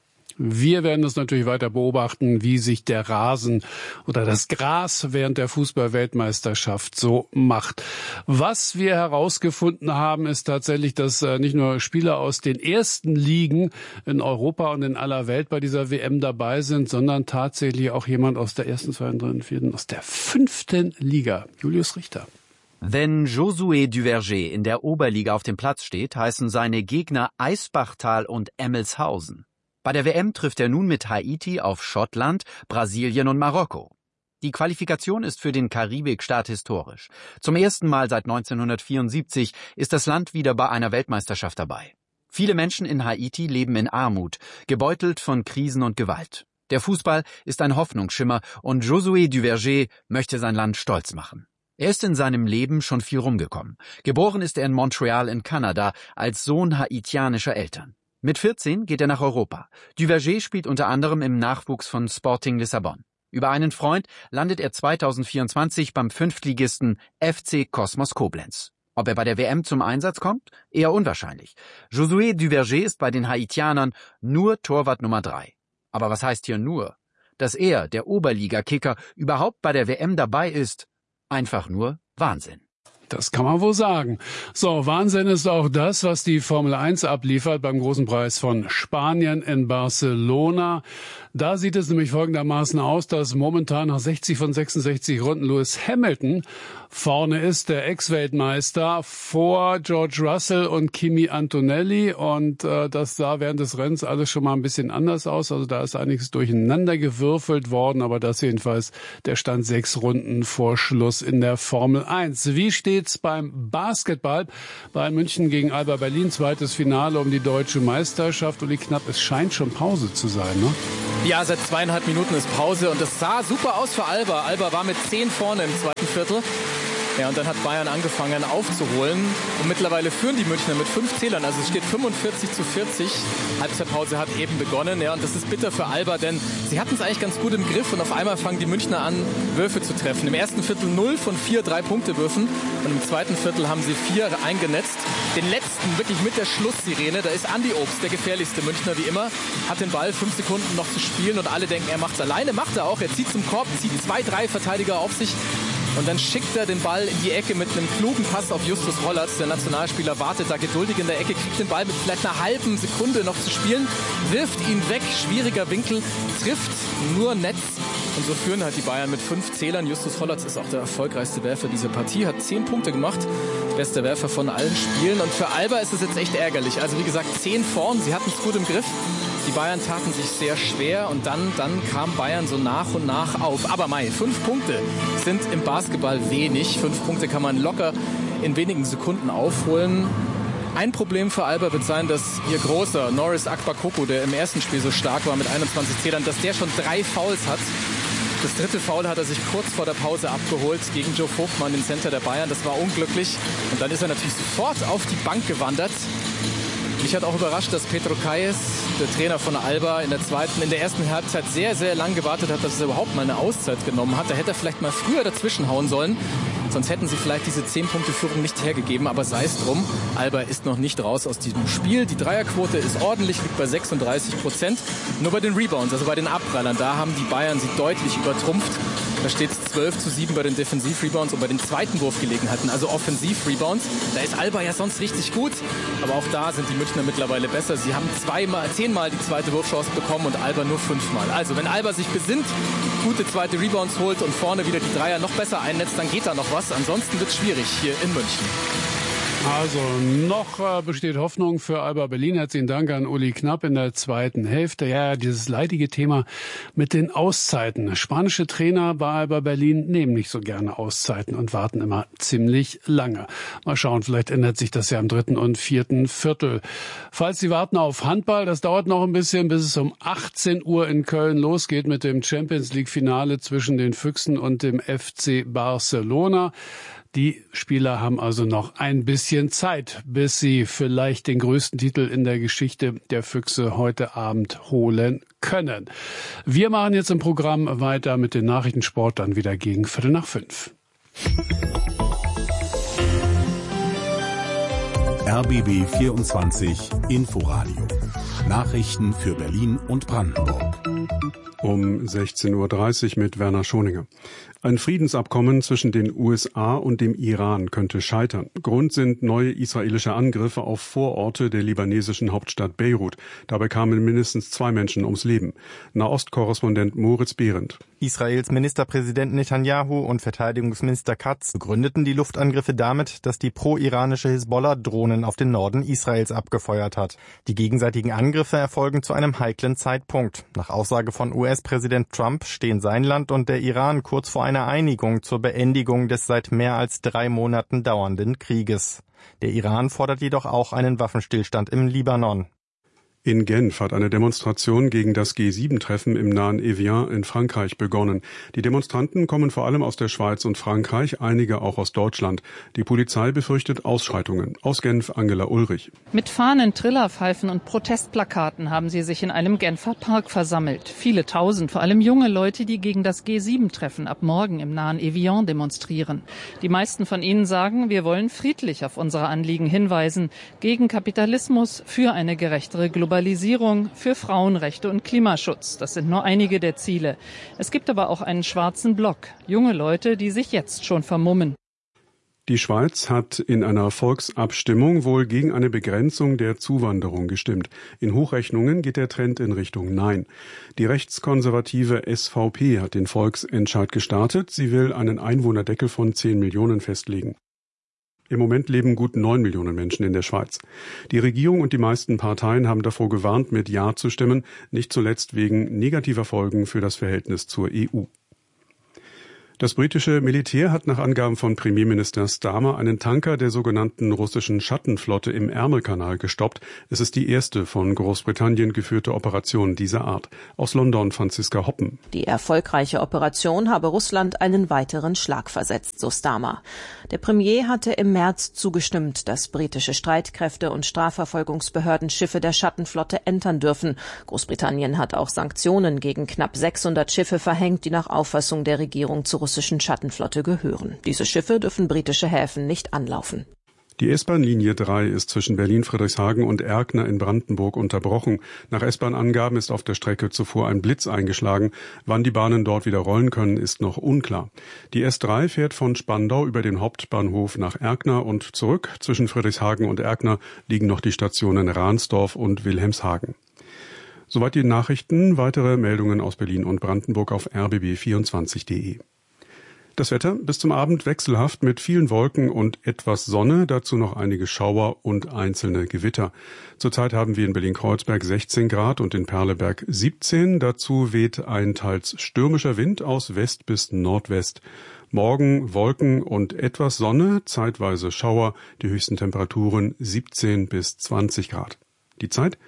Wir werden es natürlich weiter beobachten, wie sich der Rasen oder das Gras während der Fußball-Weltmeisterschaft so macht. Was wir herausgefunden haben, ist tatsächlich, dass nicht nur Spieler aus den ersten Ligen in Europa und in aller Welt bei dieser WM dabei sind, sondern tatsächlich auch jemand aus der ersten, zweiten, dritten, vierten, aus der 5. Liga. Julius Richter. Wenn Josué Duverger in der Oberliga auf dem Platz steht, heißen seine Gegner Eisbachtal und Emmelshausen. Bei der WM trifft er nun mit Haiti auf Schottland, Brasilien und Marokko. Die Qualifikation ist für den Karibikstaat historisch. Zum ersten Mal seit 1974 ist das Land wieder bei einer Weltmeisterschaft dabei. Viele Menschen in Haiti leben in Armut, gebeutelt von Krisen und Gewalt. Der Fußball ist ein Hoffnungsschimmer und Josué Duverger möchte sein Land stolz machen. Er ist in seinem Leben schon viel rumgekommen. Geboren ist er in Montreal in Kanada als Sohn haitianischer Eltern. Mit 14 geht er nach Europa. Duverger spielt unter anderem im Nachwuchs von Sporting Lissabon. Über einen Freund landet er 2024 beim Fünftligisten FC Kosmos Koblenz. Ob er bei der WM zum Einsatz kommt? Eher unwahrscheinlich. Josué Duverger ist bei den Haitianern nur Torwart Nummer 3. Aber was heißt hier nur? Dass er, der Oberliga-Kicker, überhaupt bei der WM dabei ist, einfach nur Wahnsinn. Das kann man wohl sagen. So, Wahnsinn ist auch das, was die Formel 1 abliefert beim großen Preis von Spanien in Barcelona. Da sieht es nämlich folgendermaßen aus, dass momentan nach 60 von 66 Runden Lewis Hamilton vorne ist, der Ex-Weltmeister, vor George Russell und Kimi Antonelli. Und das sah während des Rennens alles schon mal ein bisschen anders aus. Also da ist einiges durcheinander gewürfelt worden, aber das jedenfalls der Stand 6 Runden vor Schluss in der Formel 1. Wie steht's beim Basketball? Bayern München gegen Alba Berlin, zweites Finale um die deutsche Meisterschaft. Uli Knapp, es scheint schon Pause zu sein, ne? Ja, seit 2,5 Minuten ist Pause und es sah super aus für Alba. Alba war mit 10 vorne im zweiten Viertel. Ja, und dann hat Bayern angefangen aufzuholen und mittlerweile führen die Münchner mit 5 Zählern. Also es steht 45-40. Halbzeitpause hat eben begonnen. Ja, und das ist bitter für Alba, denn sie hatten es eigentlich ganz gut im Griff und auf einmal fangen die Münchner an, Würfe zu treffen. Im ersten Viertel 0 von 4 3-Punkte-Würfen und im zweiten Viertel haben sie 4 eingenetzt. Den letzten, wirklich mit der Schlusssirene, da ist Andi Obst, der gefährlichste Münchner wie immer, hat den Ball 5 Sekunden noch zu spielen und alle denken, er macht es alleine. Macht er auch. Er zieht zum Korb, zieht 2, 3 Verteidiger auf sich. Und dann schickt er den Ball in die Ecke mit einem klugen Pass auf Justus Hollatz. Der Nationalspieler wartet da geduldig in der Ecke, kriegt den Ball mit vielleicht einer halben Sekunde noch zu spielen, wirft ihn weg, schwieriger Winkel, trifft nur Netz. Und so führen halt die Bayern mit 5 Zählern. Justus Hollatz ist auch der erfolgreichste Werfer dieser Partie, hat 10 Punkte gemacht. Bester Werfer von allen Spielen. Und für Alba ist es jetzt echt ärgerlich. Also wie gesagt, 10 vorn, sie hatten es gut im Griff. Die Bayern taten sich sehr schwer und dann kam Bayern so nach und nach auf. Aber 5 Punkte sind im Basketball wenig. 5 Punkte kann man locker in wenigen Sekunden aufholen. Ein Problem für Alba wird sein, dass ihr großer Norris Akbakoko, der im ersten Spiel so stark war mit 21 Zählern, dass der schon 3 Fouls hat. Das 3. Foul hat er sich kurz vor der Pause abgeholt gegen Joe Vogtmann, den Center der Bayern. Das war unglücklich. Und dann ist er natürlich sofort auf die Bank gewandert. Mich hat auch überrascht, dass Petro Kayes, der Trainer von Alba, in der ersten Halbzeit sehr, sehr lang gewartet hat, dass er überhaupt mal eine Auszeit genommen hat. Da hätte er vielleicht mal früher dazwischen hauen sollen. Sonst hätten sie vielleicht diese 10-Punkte-Führung nicht hergegeben. Aber sei es drum, Alba ist noch nicht raus aus diesem Spiel. Die Dreierquote ist ordentlich, liegt bei 36%. Nur bei den Rebounds, also bei den Abprallern, da haben die Bayern sie deutlich übertrumpft. Da steht es 12-7 bei den Defensiv-Rebounds und bei den zweiten Wurfgelegenheiten, also Offensiv-Rebounds. Da ist Alba ja sonst richtig gut, aber auch da sind die Münchner mittlerweile besser. Sie haben 10-mal die zweite Wurfchance bekommen und Alba nur 5-mal. Also wenn Alba sich besinnt, gute zweite Rebounds holt und vorne wieder die Dreier noch besser einnetzt, dann geht da noch was. Ansonsten wird es schwierig hier in München. Also noch besteht Hoffnung für Alba Berlin. Herzlichen Dank an Uli Knapp in der zweiten Hälfte. Ja, dieses leidige Thema mit den Auszeiten. Spanische Trainer bei Alba Berlin nehmen nicht so gerne Auszeiten und warten immer ziemlich lange. Mal schauen, vielleicht ändert sich das ja im 3. und 4. Viertel. Falls Sie warten auf Handball, das dauert noch ein bisschen, bis es um 18 Uhr in Köln losgeht mit dem Champions-League-Finale zwischen den Füchsen und dem FC Barcelona. Die Spieler haben also noch ein bisschen Zeit, bis sie vielleicht den größten Titel in der Geschichte der Füchse heute Abend holen können. Wir machen jetzt im Programm weiter mit den Nachrichtensport, dann wieder gegen 4:45. RBB 24 Inforadio. Nachrichten für Berlin und Brandenburg. Um 16:30 Uhr mit Werner Schoninger. Ein Friedensabkommen zwischen den USA und dem Iran könnte scheitern. Grund sind neue israelische Angriffe auf Vororte der libanesischen Hauptstadt Beirut. Dabei kamen mindestens 2 Menschen ums Leben. Nahostkorrespondent Moritz Behrendt. Israels Ministerpräsident Netanyahu und Verteidigungsminister Katz begründeten die Luftangriffe damit, dass die pro-iranische Hisbollah Drohnen auf den Norden Israels abgefeuert hat. Die gegenseitigen Angriffe erfolgen zu einem heiklen Zeitpunkt. Nach Aussage von US-Präsident Trump stehen sein Land und der Iran kurz vor einer Einigung zur Beendigung des seit mehr als 3 Monaten dauernden Krieges. Der Iran fordert jedoch auch einen Waffenstillstand im Libanon. In Genf hat eine Demonstration gegen das G7-Treffen im nahen Evian in Frankreich begonnen. Die Demonstranten kommen vor allem aus der Schweiz und Frankreich, einige auch aus Deutschland. Die Polizei befürchtet Ausschreitungen. Aus Genf Angela Ulrich. Mit Fahnen, Trillerpfeifen und Protestplakaten haben sie sich in einem Genfer Park versammelt. Viele Tausend, vor allem junge Leute, die gegen das G7-Treffen ab morgen im nahen Evian demonstrieren. Die meisten von ihnen sagen, wir wollen friedlich auf unsere Anliegen hinweisen, gegen Kapitalismus, für eine gerechtere Globalisierung. Globalisierung, für Frauenrechte und Klimaschutz. Das sind nur einige der Ziele. Es gibt aber auch einen schwarzen Block. Junge Leute, die sich jetzt schon vermummen. Die Schweiz hat in einer Volksabstimmung wohl gegen eine Begrenzung der Zuwanderung gestimmt. In Hochrechnungen geht der Trend in Richtung Nein. Die rechtskonservative SVP hat den Volksentscheid gestartet. Sie will einen Einwohnerdeckel von 10 Millionen festlegen. Im Moment leben gut 9 Millionen Menschen in der Schweiz. Die Regierung und die meisten Parteien haben davor gewarnt, mit Ja zu stimmen, nicht zuletzt wegen negativer Folgen für das Verhältnis zur EU. Das britische Militär hat nach Angaben von Premierminister Starmer einen Tanker der sogenannten russischen Schattenflotte im Ärmelkanal gestoppt. Es ist die erste von Großbritannien geführte Operation dieser Art. Aus London Franziska Hoppen. Die erfolgreiche Operation habe Russland einen weiteren Schlag versetzt, so Starmer. Der Premier hatte im März zugestimmt, dass britische Streitkräfte und Strafverfolgungsbehörden Schiffe der Schattenflotte entern dürfen. Großbritannien hat auch Sanktionen gegen knapp 600 Schiffe verhängt, die nach Auffassung der Regierung zur russischen Schattenflotte gehören. Diese Schiffe dürfen britische Häfen nicht anlaufen. Die S-Bahn-Linie 3 ist zwischen Berlin-Friedrichshagen und Erkner in Brandenburg unterbrochen. Nach S-Bahn-Angaben ist auf der Strecke zuvor ein Blitz eingeschlagen. Wann die Bahnen dort wieder rollen können, ist noch unklar. Die S3 fährt von Spandau über den Hauptbahnhof nach Erkner und zurück. Zwischen Friedrichshagen und Erkner liegen noch die Stationen Ransdorf und Wilhelmshagen. Soweit die Nachrichten. Weitere Meldungen aus Berlin und Brandenburg auf rbb24.de. Das Wetter bis zum Abend wechselhaft mit vielen Wolken und etwas Sonne, dazu noch einige Schauer und einzelne Gewitter. Zurzeit haben wir in Berlin-Kreuzberg 16 Grad und in Perleberg 17. Dazu weht ein teils stürmischer Wind aus West bis Nordwest. Morgen Wolken und etwas Sonne, zeitweise Schauer, die höchsten Temperaturen 17 bis 20 Grad. Die Zeit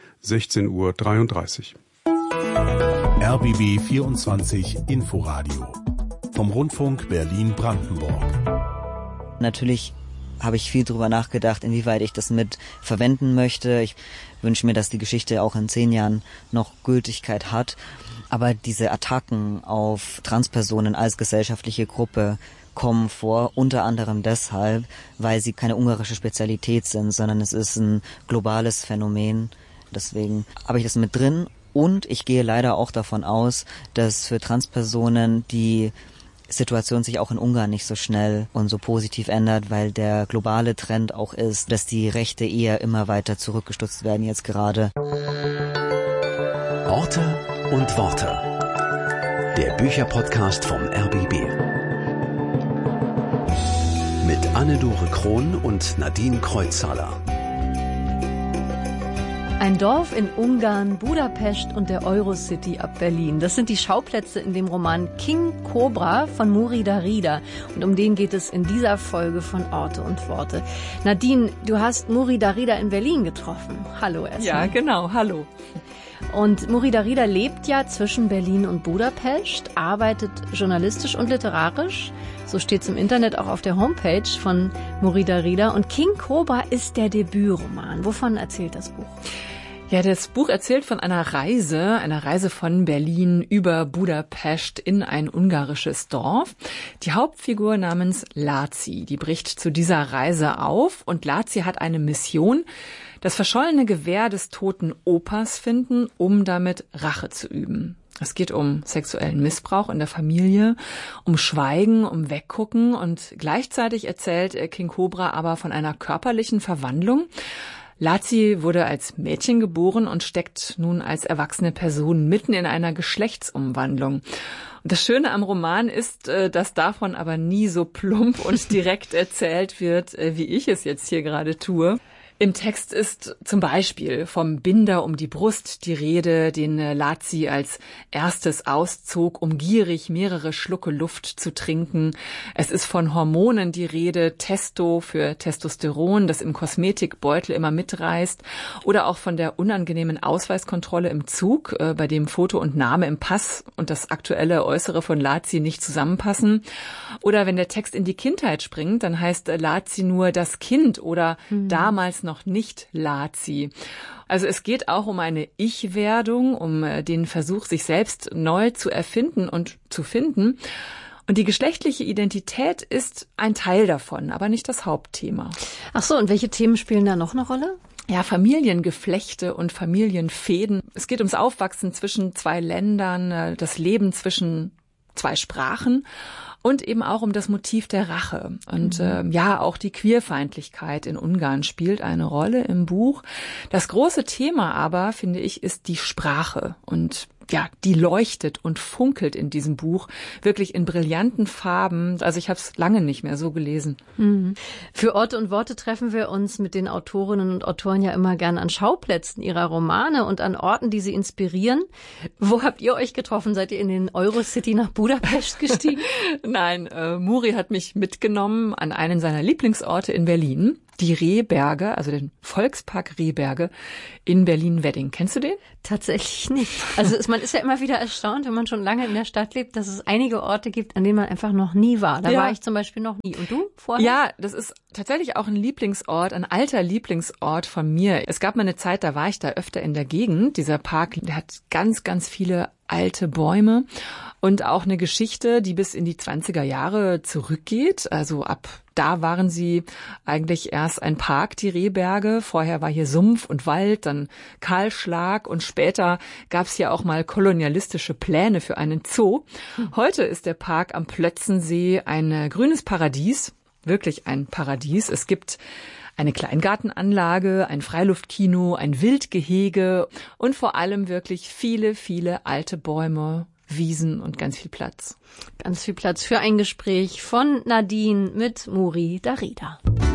16:33 Uhr. RBB 24 Inforadio vom Rundfunk Berlin-Brandenburg. Natürlich habe ich viel drüber nachgedacht, inwieweit ich das mit verwenden möchte. Ich wünsche mir, dass die Geschichte auch in 10 Jahren noch Gültigkeit hat. Aber diese Attacken auf Transpersonen als gesellschaftliche Gruppe kommen vor, unter anderem deshalb, weil sie keine ungarische Spezialität sind, sondern es ist ein globales Phänomen. Deswegen habe ich das mit drin. Und ich gehe leider auch davon aus, dass für Transpersonen die Situation sich auch in Ungarn nicht so schnell und so positiv ändert, weil der globale Trend auch ist, dass die Rechte eher immer weiter zurückgestutzt werden jetzt gerade. Orte und Worte. Der Bücherpodcast vom RBB. Mit Anne-Dore Krohn und Nadine Kreuzhaler. Ein Dorf in Ungarn, Budapest und der Eurocity ab Berlin. Das sind die Schauplätze in dem Roman King Cobra von Muri Darida. Und um den geht es in dieser Folge von Orte und Worte. Nadine, du hast Muri Darida in Berlin getroffen. Hallo erstmal. Ja, genau. Hallo. Und Muri Darida lebt ja zwischen Berlin und Budapest, arbeitet journalistisch und literarisch. So steht es im Internet auch auf der Homepage von Muri Darida. Und King Cobra ist der Debütroman. Wovon erzählt das Buch? Ja, das Buch erzählt von einer Reise von Berlin über Budapest in ein ungarisches Dorf. Die Hauptfigur namens Laci, die bricht zu dieser Reise auf und Laci hat eine Mission, das verschollene Gewehr des toten Opas finden, um damit Rache zu üben. Es geht um sexuellen Missbrauch in der Familie, um Schweigen, um Weggucken und gleichzeitig erzählt King Cobra aber von einer körperlichen Verwandlung. Laci wurde als Mädchen geboren und steckt nun als erwachsene Person mitten in einer Geschlechtsumwandlung. Und das Schöne am Roman ist, dass davon aber nie so plump und direkt erzählt wird, wie ich es jetzt hier gerade tue. Im Text ist zum Beispiel vom Binder um die Brust die Rede, den Laci als erstes auszog, um gierig mehrere Schlucke Luft zu trinken. Es ist von Hormonen die Rede, Testo für Testosteron, das im Kosmetikbeutel immer mitreißt. Oder auch von der unangenehmen Ausweiskontrolle im Zug, bei dem Foto und Name im Pass und das aktuelle Äußere von Laci nicht zusammenpassen. Oder wenn der Text in die Kindheit springt, dann heißt Laci nur das Kind oder damals noch nicht Laci. Also es geht auch um eine Ich-Werdung, um den Versuch, sich selbst neu zu erfinden und zu finden. Und die geschlechtliche Identität ist ein Teil davon, aber nicht das Hauptthema. Ach so, und welche Themen spielen da noch eine Rolle? Familiengeflechte und Familienfäden. Es geht ums Aufwachsen zwischen zwei Ländern, das Leben zwischen zwei Sprachen und eben auch um das Motiv der Rache. Und auch die Queerfeindlichkeit in Ungarn spielt eine Rolle im Buch. Das große Thema aber, finde ich, ist die Sprache. Und die leuchtet und funkelt in diesem Buch wirklich in brillanten Farben. Also ich habe es lange nicht mehr so gelesen. Für Orte und Worte treffen wir uns mit den Autorinnen und Autoren ja immer gern an Schauplätzen ihrer Romane und an Orten, die sie inspirieren. Wo habt ihr euch getroffen? Seid ihr in den Eurocity nach Budapest gestiegen? Nein, Muri hat mich mitgenommen an einen seiner Lieblingsorte in Berlin. Die Rehberge, also den Volkspark Rehberge in Berlin-Wedding. Kennst du den? Tatsächlich nicht. Also man ist ja immer wieder erstaunt, wenn man schon lange in der Stadt lebt, dass es einige Orte gibt, an denen man einfach noch nie war. Da war ich zum Beispiel noch nie. Und du vorher? Ja, das ist tatsächlich auch ein Lieblingsort, ein alter Lieblingsort von mir. Es gab mal eine Zeit, da war ich da öfter in der Gegend. Dieser Park, der hat ganz, ganz viele alte Bäume und auch eine Geschichte, die bis in die 20er Jahre zurückgeht. Also ab da waren sie eigentlich erst ein Park, die Rehberge. Vorher war hier Sumpf und Wald, dann Kahlschlag und später gab es hier auch mal kolonialistische Pläne für einen Zoo. Heute ist der Park am Plötzensee ein grünes Paradies, wirklich ein Paradies. Es gibt eine Kleingartenanlage, ein Freiluftkino, ein Wildgehege und vor allem wirklich viele, viele alte Bäume, Wiesen und ganz viel Platz. Ganz viel Platz für ein Gespräch von Nadine mit Muri Darida.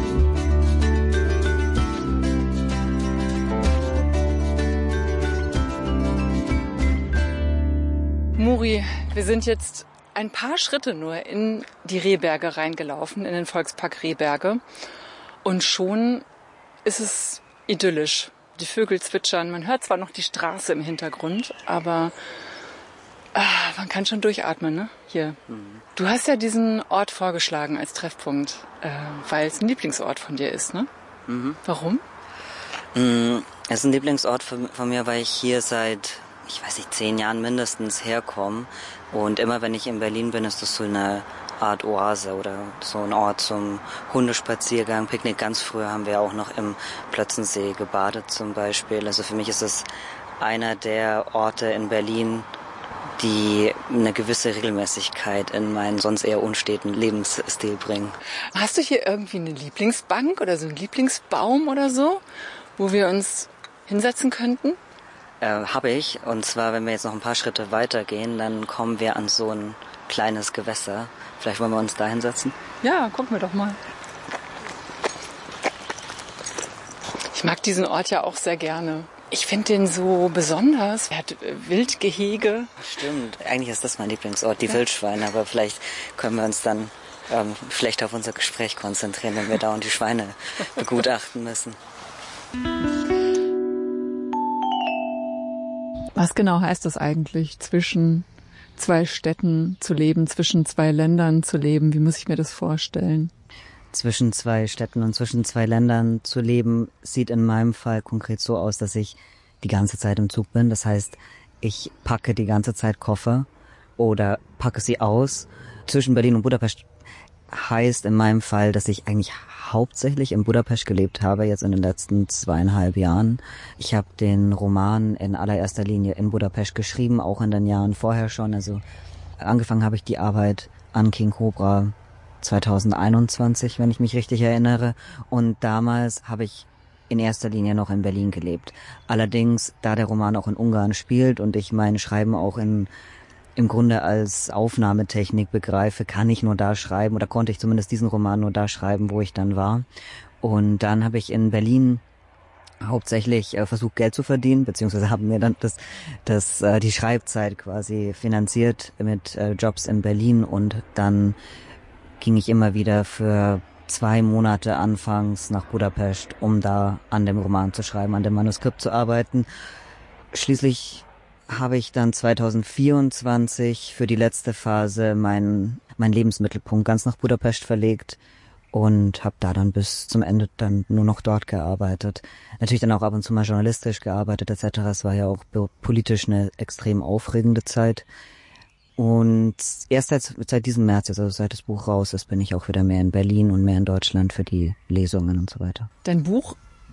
Muri, wir sind jetzt ein paar Schritte nur in die Rehberge reingelaufen, in den Volkspark Rehberge. Und schon ist es idyllisch. Die Vögel zwitschern, man hört zwar noch die Straße im Hintergrund, aber man kann schon durchatmen, ne? Hier. Du hast ja diesen Ort vorgeschlagen als Treffpunkt, weil es ein Lieblingsort von dir ist, ne? Warum? Es ist ein Lieblingsort von mir, weil ich hier seit, 10 Jahren mindestens herkomme. Und immer wenn ich in Berlin bin, ist das so eine Art Oase oder so ein Ort zum Hundespaziergang, Picknick. Ganz früher haben wir auch noch im Plötzensee gebadet zum Beispiel. Also für mich ist es einer der Orte in Berlin, die eine gewisse Regelmäßigkeit in meinen sonst eher unsteten Lebensstil bringen. Hast du hier irgendwie eine Lieblingsbank oder so einen Lieblingsbaum oder so, wo wir uns hinsetzen könnten? Habe ich. Und zwar, wenn wir jetzt noch ein paar Schritte weitergehen, dann kommen wir an so ein kleines Gewässer. Vielleicht wollen wir uns da hinsetzen? Ja, gucken wir doch mal. Ich mag diesen Ort ja auch sehr gerne. Ich finde den so besonders. Er hat Wildgehege. Stimmt. Eigentlich ist das mein Lieblingsort, die Wildschweine. Aber vielleicht können wir uns dann schlecht auf unser Gespräch konzentrieren, wenn wir dauernd die Schweine begutachten müssen. Was genau heißt das eigentlich, zwischen zwei Städten zu leben, zwischen zwei Ländern zu leben? Wie muss ich mir das vorstellen? Zwischen zwei Städten und zwischen zwei Ländern zu leben, sieht in meinem Fall konkret so aus, dass ich die ganze Zeit im Zug bin. Das heißt, ich packe die ganze Zeit Koffer oder packe sie aus. Zwischen Berlin und Budapest heißt in meinem Fall, dass ich eigentlich hauptsächlich in Budapest gelebt habe, jetzt in den letzten 2,5 Jahren. Ich habe den Roman in allererster Linie in Budapest geschrieben, auch in den Jahren vorher schon. Also angefangen habe ich die Arbeit an King Cobra 2021, wenn ich mich richtig erinnere. Und damals habe ich in erster Linie noch in Berlin gelebt. Allerdings, da der Roman auch in Ungarn spielt und ich mein Schreiben auch im Grunde als Aufnahmetechnik begreife, kann ich nur da schreiben oder konnte ich zumindest diesen Roman nur da schreiben, wo ich dann war. Und dann habe ich in Berlin hauptsächlich versucht, Geld zu verdienen, beziehungsweise haben mir dann die Schreibzeit quasi finanziert mit Jobs in Berlin und dann ging ich immer wieder für 2 Monate anfangs nach Budapest, um da an dem Roman zu schreiben, an dem Manuskript zu arbeiten. Schließlich habe ich dann 2024 für die letzte Phase meinen Lebensmittelpunkt ganz nach Budapest verlegt und habe da dann bis zum Ende dann nur noch dort gearbeitet. Natürlich dann auch ab und zu mal journalistisch gearbeitet etc. Es war ja auch politisch eine extrem aufregende Zeit. Und erst seit diesem März, also seit das Buch raus ist, bin ich auch wieder mehr in Berlin und mehr in Deutschland für die Lesungen und so weiter. Dein Buch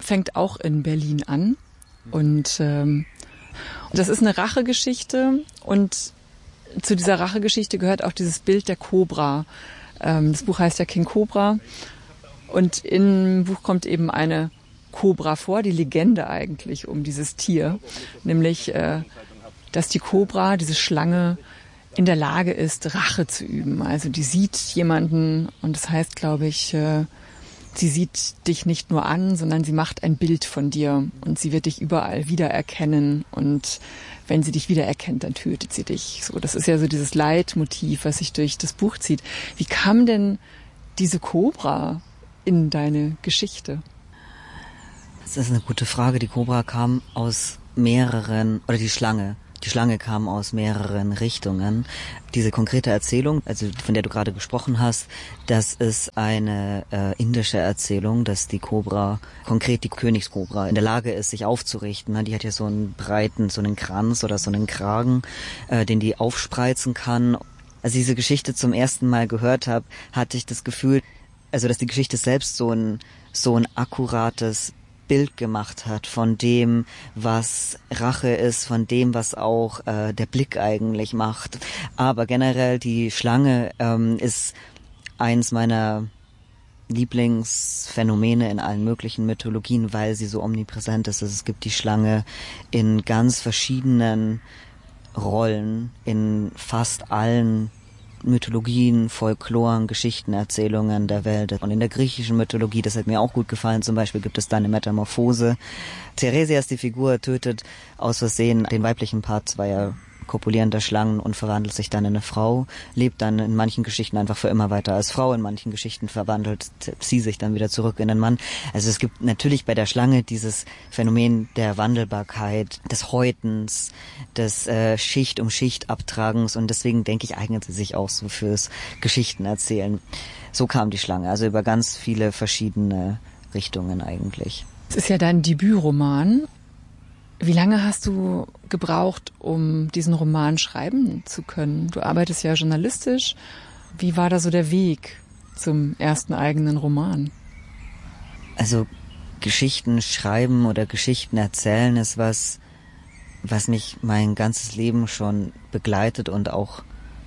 fängt auch in Berlin an. Und das ist eine Rachegeschichte. Und zu dieser Rachegeschichte gehört auch dieses Bild der Kobra. Das Buch heißt ja King Cobra. Und im Buch kommt eben eine Kobra vor, die Legende eigentlich um dieses Tier. Nämlich, dass die Kobra, diese Schlange, in der Lage ist, Rache zu üben. Also die sieht jemanden und das heißt, glaube ich, sie sieht dich nicht nur an, sondern sie macht ein Bild von dir und sie wird dich überall wiedererkennen und wenn sie dich wiedererkennt, dann tötet sie dich. So, das ist ja so dieses Leitmotiv, was sich durch das Buch zieht. Wie kam denn diese Kobra in deine Geschichte? Das ist eine gute Frage. Die Kobra kam aus mehreren, oder die Schlange kam aus mehreren Richtungen. Diese konkrete Erzählung, also von der du gerade gesprochen hast, das ist eine indische Erzählung, dass die Kobra, konkret die Königskobra, in der Lage ist, sich aufzurichten. Die hat ja so einen breiten, so einen Kranz oder so einen Kragen, den die aufspreizen kann. Als ich diese Geschichte zum ersten Mal gehört habe, hatte ich das Gefühl, also dass die Geschichte selbst so ein akkurates Bild gemacht hat von dem, was Rache ist, von dem, was auch der Blick eigentlich macht. Aber generell die Schlange ist eins meiner Lieblingsphänomene in allen möglichen Mythologien, weil sie so omnipräsent ist. Also es gibt die Schlange in ganz verschiedenen Rollen, in fast allen Mythologien, Folkloren, Geschichtenerzählungen der Welt. Und in der griechischen Mythologie, das hat mir auch gut gefallen, zum Beispiel gibt es da eine Metamorphose. Theresias, die Figur, tötet aus Versehen den weiblichen Part zweier kopulierender Schlangen und verwandelt sich dann in eine Frau, lebt dann in manchen Geschichten einfach für immer weiter als Frau, in manchen Geschichten verwandelt sie sich dann wieder zurück in einen Mann. Also es gibt natürlich bei der Schlange dieses Phänomen der Wandelbarkeit, des Häutens, des Schicht um Schicht Abtragens und deswegen denke ich, eignet sie sich auch so fürs Geschichtenerzählen. So kam die Schlange, also über ganz viele verschiedene Richtungen eigentlich. Es ist ja dein Debütroman. Wie lange hast du gebraucht, um diesen Roman schreiben zu können? Du arbeitest ja journalistisch. Wie war da so der Weg zum ersten eigenen Roman? Also Geschichten schreiben oder Geschichten erzählen ist was mich mein ganzes Leben schon begleitet und auch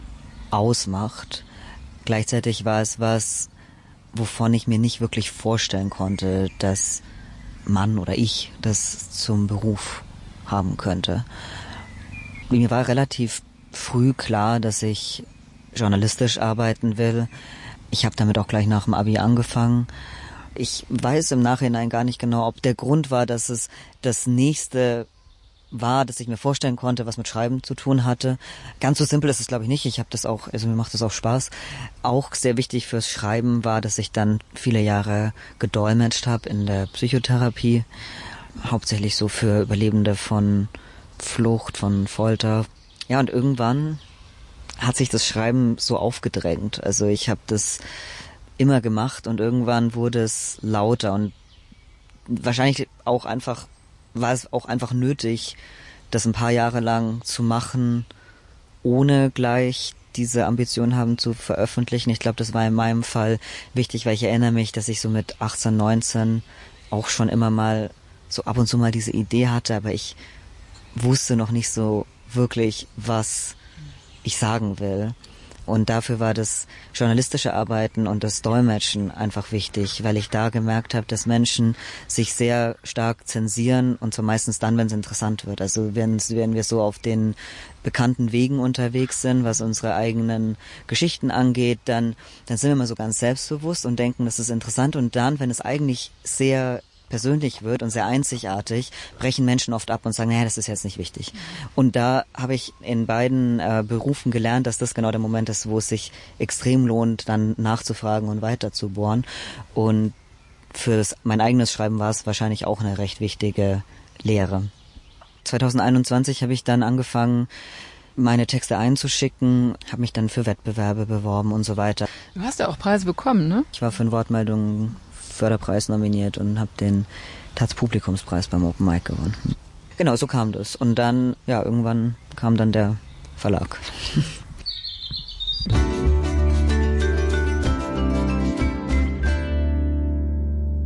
ausmacht. Gleichzeitig war es was, wovon ich mir nicht wirklich vorstellen konnte, dass Mann oder ich das zum Beruf haben könnte. Mir war relativ früh klar, dass ich journalistisch arbeiten will. Ich habe damit auch gleich nach dem Abi angefangen. Ich weiß im Nachhinein gar nicht genau, ob der Grund war, dass es das nächste war, dass ich mir vorstellen konnte, was mit Schreiben zu tun hatte. Ganz so simpel ist es, glaube ich, nicht. Ich habe das auch, also mir macht das auch Spaß. Auch sehr wichtig fürs Schreiben war, dass ich dann viele Jahre gedolmetscht habe in der Psychotherapie. Hauptsächlich so für Überlebende von Flucht, von Folter. Ja, und irgendwann hat sich das Schreiben so aufgedrängt. Also ich habe das immer gemacht und irgendwann wurde es lauter und wahrscheinlich auch einfach war es auch einfach nötig, das ein paar Jahre lang zu machen, ohne gleich diese Ambition haben zu veröffentlichen. Ich glaube, das war in meinem Fall wichtig, weil ich erinnere mich, dass ich so mit 18, 19 auch schon immer mal so ab und zu mal diese Idee hatte, aber ich wusste noch nicht so wirklich, was ich sagen will. Und dafür war das journalistische Arbeiten und das Dolmetschen einfach wichtig, weil ich da gemerkt habe, dass Menschen sich sehr stark zensieren und zwar meistens dann, wenn es interessant wird. Also wenn wir so auf den bekannten Wegen unterwegs sind, was unsere eigenen Geschichten angeht, dann sind wir immer so ganz selbstbewusst und denken, das ist interessant und dann, wenn es eigentlich sehr persönlich wird und sehr einzigartig, brechen Menschen oft ab und sagen, naja, das ist jetzt nicht wichtig. Und da habe ich in beiden Berufen gelernt, dass das genau der Moment ist, wo es sich extrem lohnt, dann nachzufragen und weiter zu bohren. Und für mein eigenes Schreiben war es wahrscheinlich auch eine recht wichtige Lehre. 2021 habe ich dann angefangen, meine Texte einzuschicken, habe mich dann für Wettbewerbe beworben und so weiter. Du hast ja auch Preise bekommen, ne? Ich war für einen Wortmeldungen-Förderpreis nominiert und habe den Taz-Publikumspreis beim Open Mic gewonnen. Genau, so kam das. Und dann, ja, irgendwann kam dann der Verlag.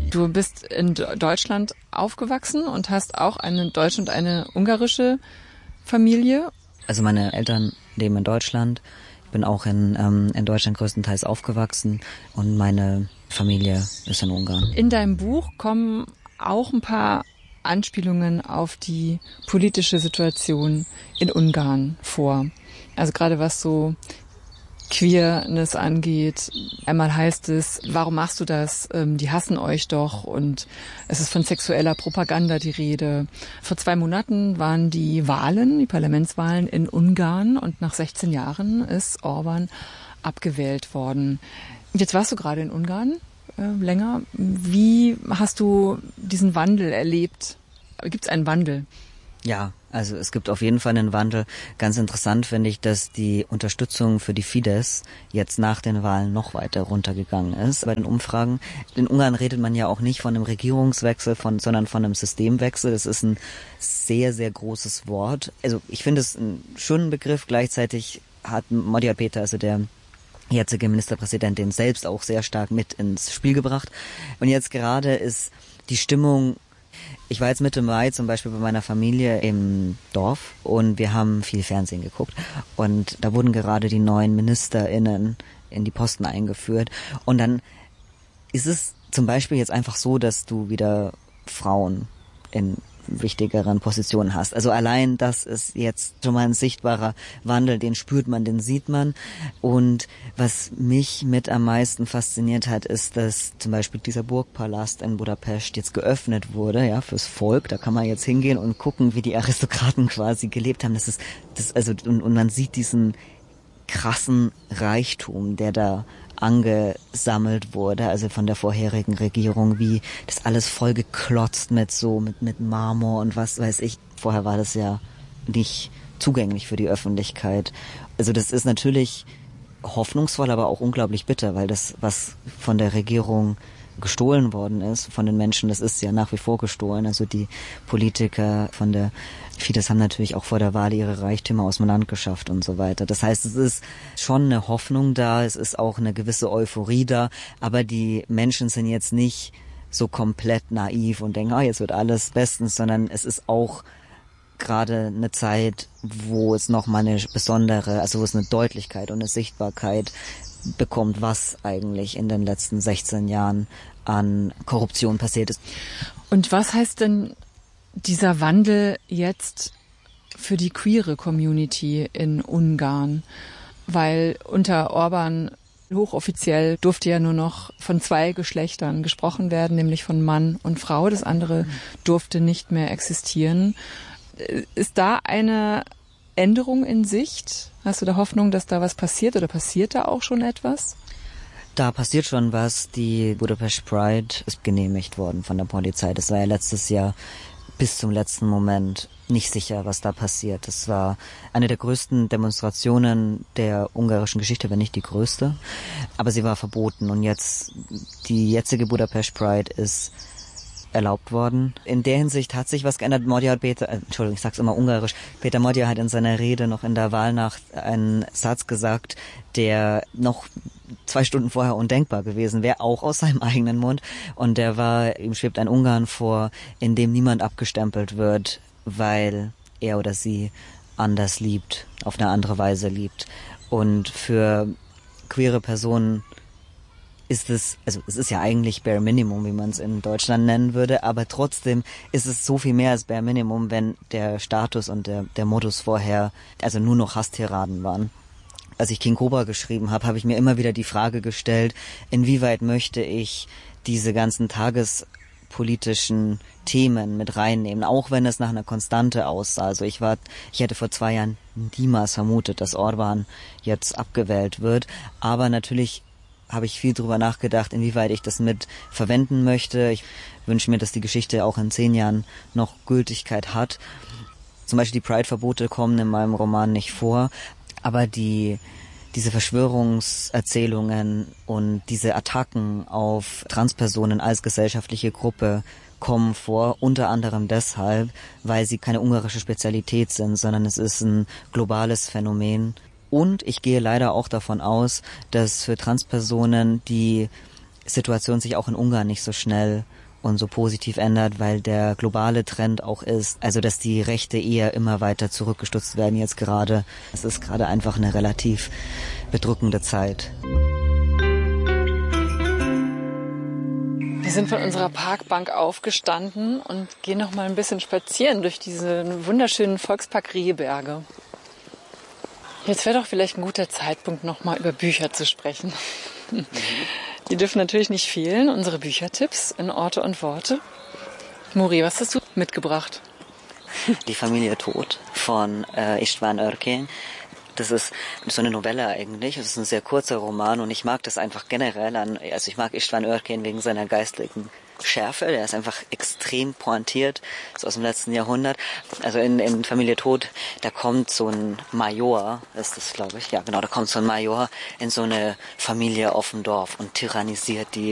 Du bist in Deutschland aufgewachsen und hast auch eine deutsche und eine ungarische Familie. Also meine Eltern leben in Deutschland. Ich bin auch in Deutschland größtenteils aufgewachsen und meine Familie ist in Ungarn. In deinem Buch kommen auch ein paar Anspielungen auf die politische Situation in Ungarn vor. Also gerade was so Queerness angeht. Einmal heißt es, warum machst du das? Die hassen euch doch, und es ist von sexueller Propaganda die Rede. Vor 2 Monaten waren die Parlamentswahlen in Ungarn, und nach 16 Jahren ist Orbán abgewählt worden. Jetzt warst du gerade in Ungarn länger. Wie hast du diesen Wandel erlebt? Gibt es einen Wandel? Ja, also es gibt auf jeden Fall einen Wandel. Ganz interessant finde ich, dass die Unterstützung für die Fidesz jetzt nach den Wahlen noch weiter runtergegangen ist. Bei den Umfragen, in Ungarn redet man ja auch nicht von einem Regierungswechsel, sondern von einem Systemwechsel. Das ist ein sehr, sehr großes Wort. Also ich finde es einen schönen Begriff. Gleichzeitig hat Magyar Péter, also der jetzige Ministerpräsident, den selbst auch sehr stark mit ins Spiel gebracht. Und jetzt gerade ist die Stimmung. Ich war jetzt Mitte Mai zum Beispiel bei meiner Familie im Dorf und wir haben viel Fernsehen geguckt. Und da wurden gerade die neuen MinisterInnen in die Posten eingeführt. Und dann ist es zum Beispiel jetzt einfach so, dass du wieder Frauen in wichtigeren Positionen hast. Also allein das ist jetzt schon mal ein sichtbarer Wandel, den spürt man, den sieht man. Und was mich mit am meisten fasziniert hat, ist, dass zum Beispiel dieser Burgpalast in Budapest jetzt geöffnet wurde, ja, fürs Volk. Da kann man jetzt hingehen und gucken, wie die Aristokraten quasi gelebt haben. Und man sieht diesen krassen Reichtum, der da angesammelt wurde, also von der vorherigen Regierung, wie das alles voll geklotzt mit Marmor und was weiß ich. Vorher war das ja nicht zugänglich für die Öffentlichkeit. Also das ist natürlich hoffnungsvoll, aber auch unglaublich bitter, weil das, was von der Regierung gestohlen worden ist, von den Menschen, das ist ja nach wie vor gestohlen. Also die Politiker von der Fidesz haben natürlich auch vor der Wahl ihre Reichtümer aus dem Land geschafft und so weiter. Das heißt, es ist schon eine Hoffnung da, es ist auch eine gewisse Euphorie da, aber die Menschen sind jetzt nicht so komplett naiv und denken, jetzt wird alles bestens, sondern es ist auch gerade eine Zeit, wo es nochmal eine besondere, also wo es eine Deutlichkeit und eine Sichtbarkeit bekommt, was eigentlich in den letzten 16 Jahren an Korruption passiert ist. Und was heißt denn dieser Wandel jetzt für die queere Community in Ungarn? Weil unter Orbán hochoffiziell durfte ja nur noch von 2 Geschlechtern gesprochen werden, nämlich von Mann und Frau. Das andere durfte nicht mehr existieren. Ist da eine Änderung in Sicht? Hast du da Hoffnung, dass da was passiert, oder passiert da auch schon etwas? Da passiert schon was. Die Budapest Pride ist genehmigt worden von der Polizei. Das war ja letztes Jahr bis zum letzten Moment nicht sicher, was da passiert. Das war eine der größten Demonstrationen der ungarischen Geschichte, wenn nicht die größte. Aber sie war verboten, und jetzt die jetzige Budapest Pride ist erlaubt worden. In der Hinsicht hat sich was geändert. Ich sag's immer ungarisch. Péter Magyar hat in seiner Rede noch in der Wahlnacht einen Satz gesagt, der noch 2 Stunden vorher undenkbar gewesen wäre, auch aus seinem eigenen Mund. Und der war, ihm schwebt ein Ungarn vor, in dem niemand abgestempelt wird, weil er oder sie anders liebt, auf eine andere Weise liebt. Und für queere Personen ist es ist ja eigentlich Bare Minimum, wie man es in Deutschland nennen würde, aber trotzdem ist es so viel mehr als Bare Minimum, wenn der Status und der Modus vorher also nur noch Hasstiraden waren. Als ich King Cobra geschrieben habe, habe ich mir immer wieder die Frage gestellt, inwieweit möchte ich diese ganzen tagespolitischen Themen mit reinnehmen, auch wenn es nach einer Konstante aussah. Also ich hätte vor 2 Jahren niemals vermutet, dass Orbán jetzt abgewählt wird, aber natürlich habe ich viel drüber nachgedacht, inwieweit ich das mit verwenden möchte. Ich wünsche mir, dass die Geschichte auch in 10 Jahren noch Gültigkeit hat. Zum Beispiel die Pride-Verbote kommen in meinem Roman nicht vor, aber diese Verschwörungserzählungen und diese Attacken auf Transpersonen als gesellschaftliche Gruppe kommen vor, unter anderem deshalb, weil sie keine ungarische Spezialität sind, sondern es ist ein globales Phänomen. Und ich gehe leider auch davon aus, dass für Transpersonen, die Situation sich auch in Ungarn nicht so schnell und so positiv ändert, weil der globale Trend auch ist, also dass die Rechte eher immer weiter zurückgestutzt werden jetzt gerade. Es ist gerade einfach eine relativ bedrückende Zeit. Wir sind von unserer Parkbank aufgestanden und gehen noch mal ein bisschen spazieren durch diese wunderschönen Volkspark Rehberge. Jetzt wäre doch vielleicht ein guter Zeitpunkt, noch mal über Bücher zu sprechen. Die dürfen natürlich nicht fehlen, unsere Büchertipps in Orte und Worte. Muri, was hast du mitgebracht? Die Familie Tod von István Örkény. Das ist so eine Novelle eigentlich. Es ist ein sehr kurzer Roman und ich mag das einfach generell also ich mag István Örkény wegen seiner geistlichen Schärfe. Der ist einfach extrem pointiert. Ist aus dem letzten Jahrhundert. Also in Familie Tod, da kommt so ein Major, ist das, glaube ich. Ja, genau, da kommt so ein Major in so eine Familie auf dem Dorf und tyrannisiert die.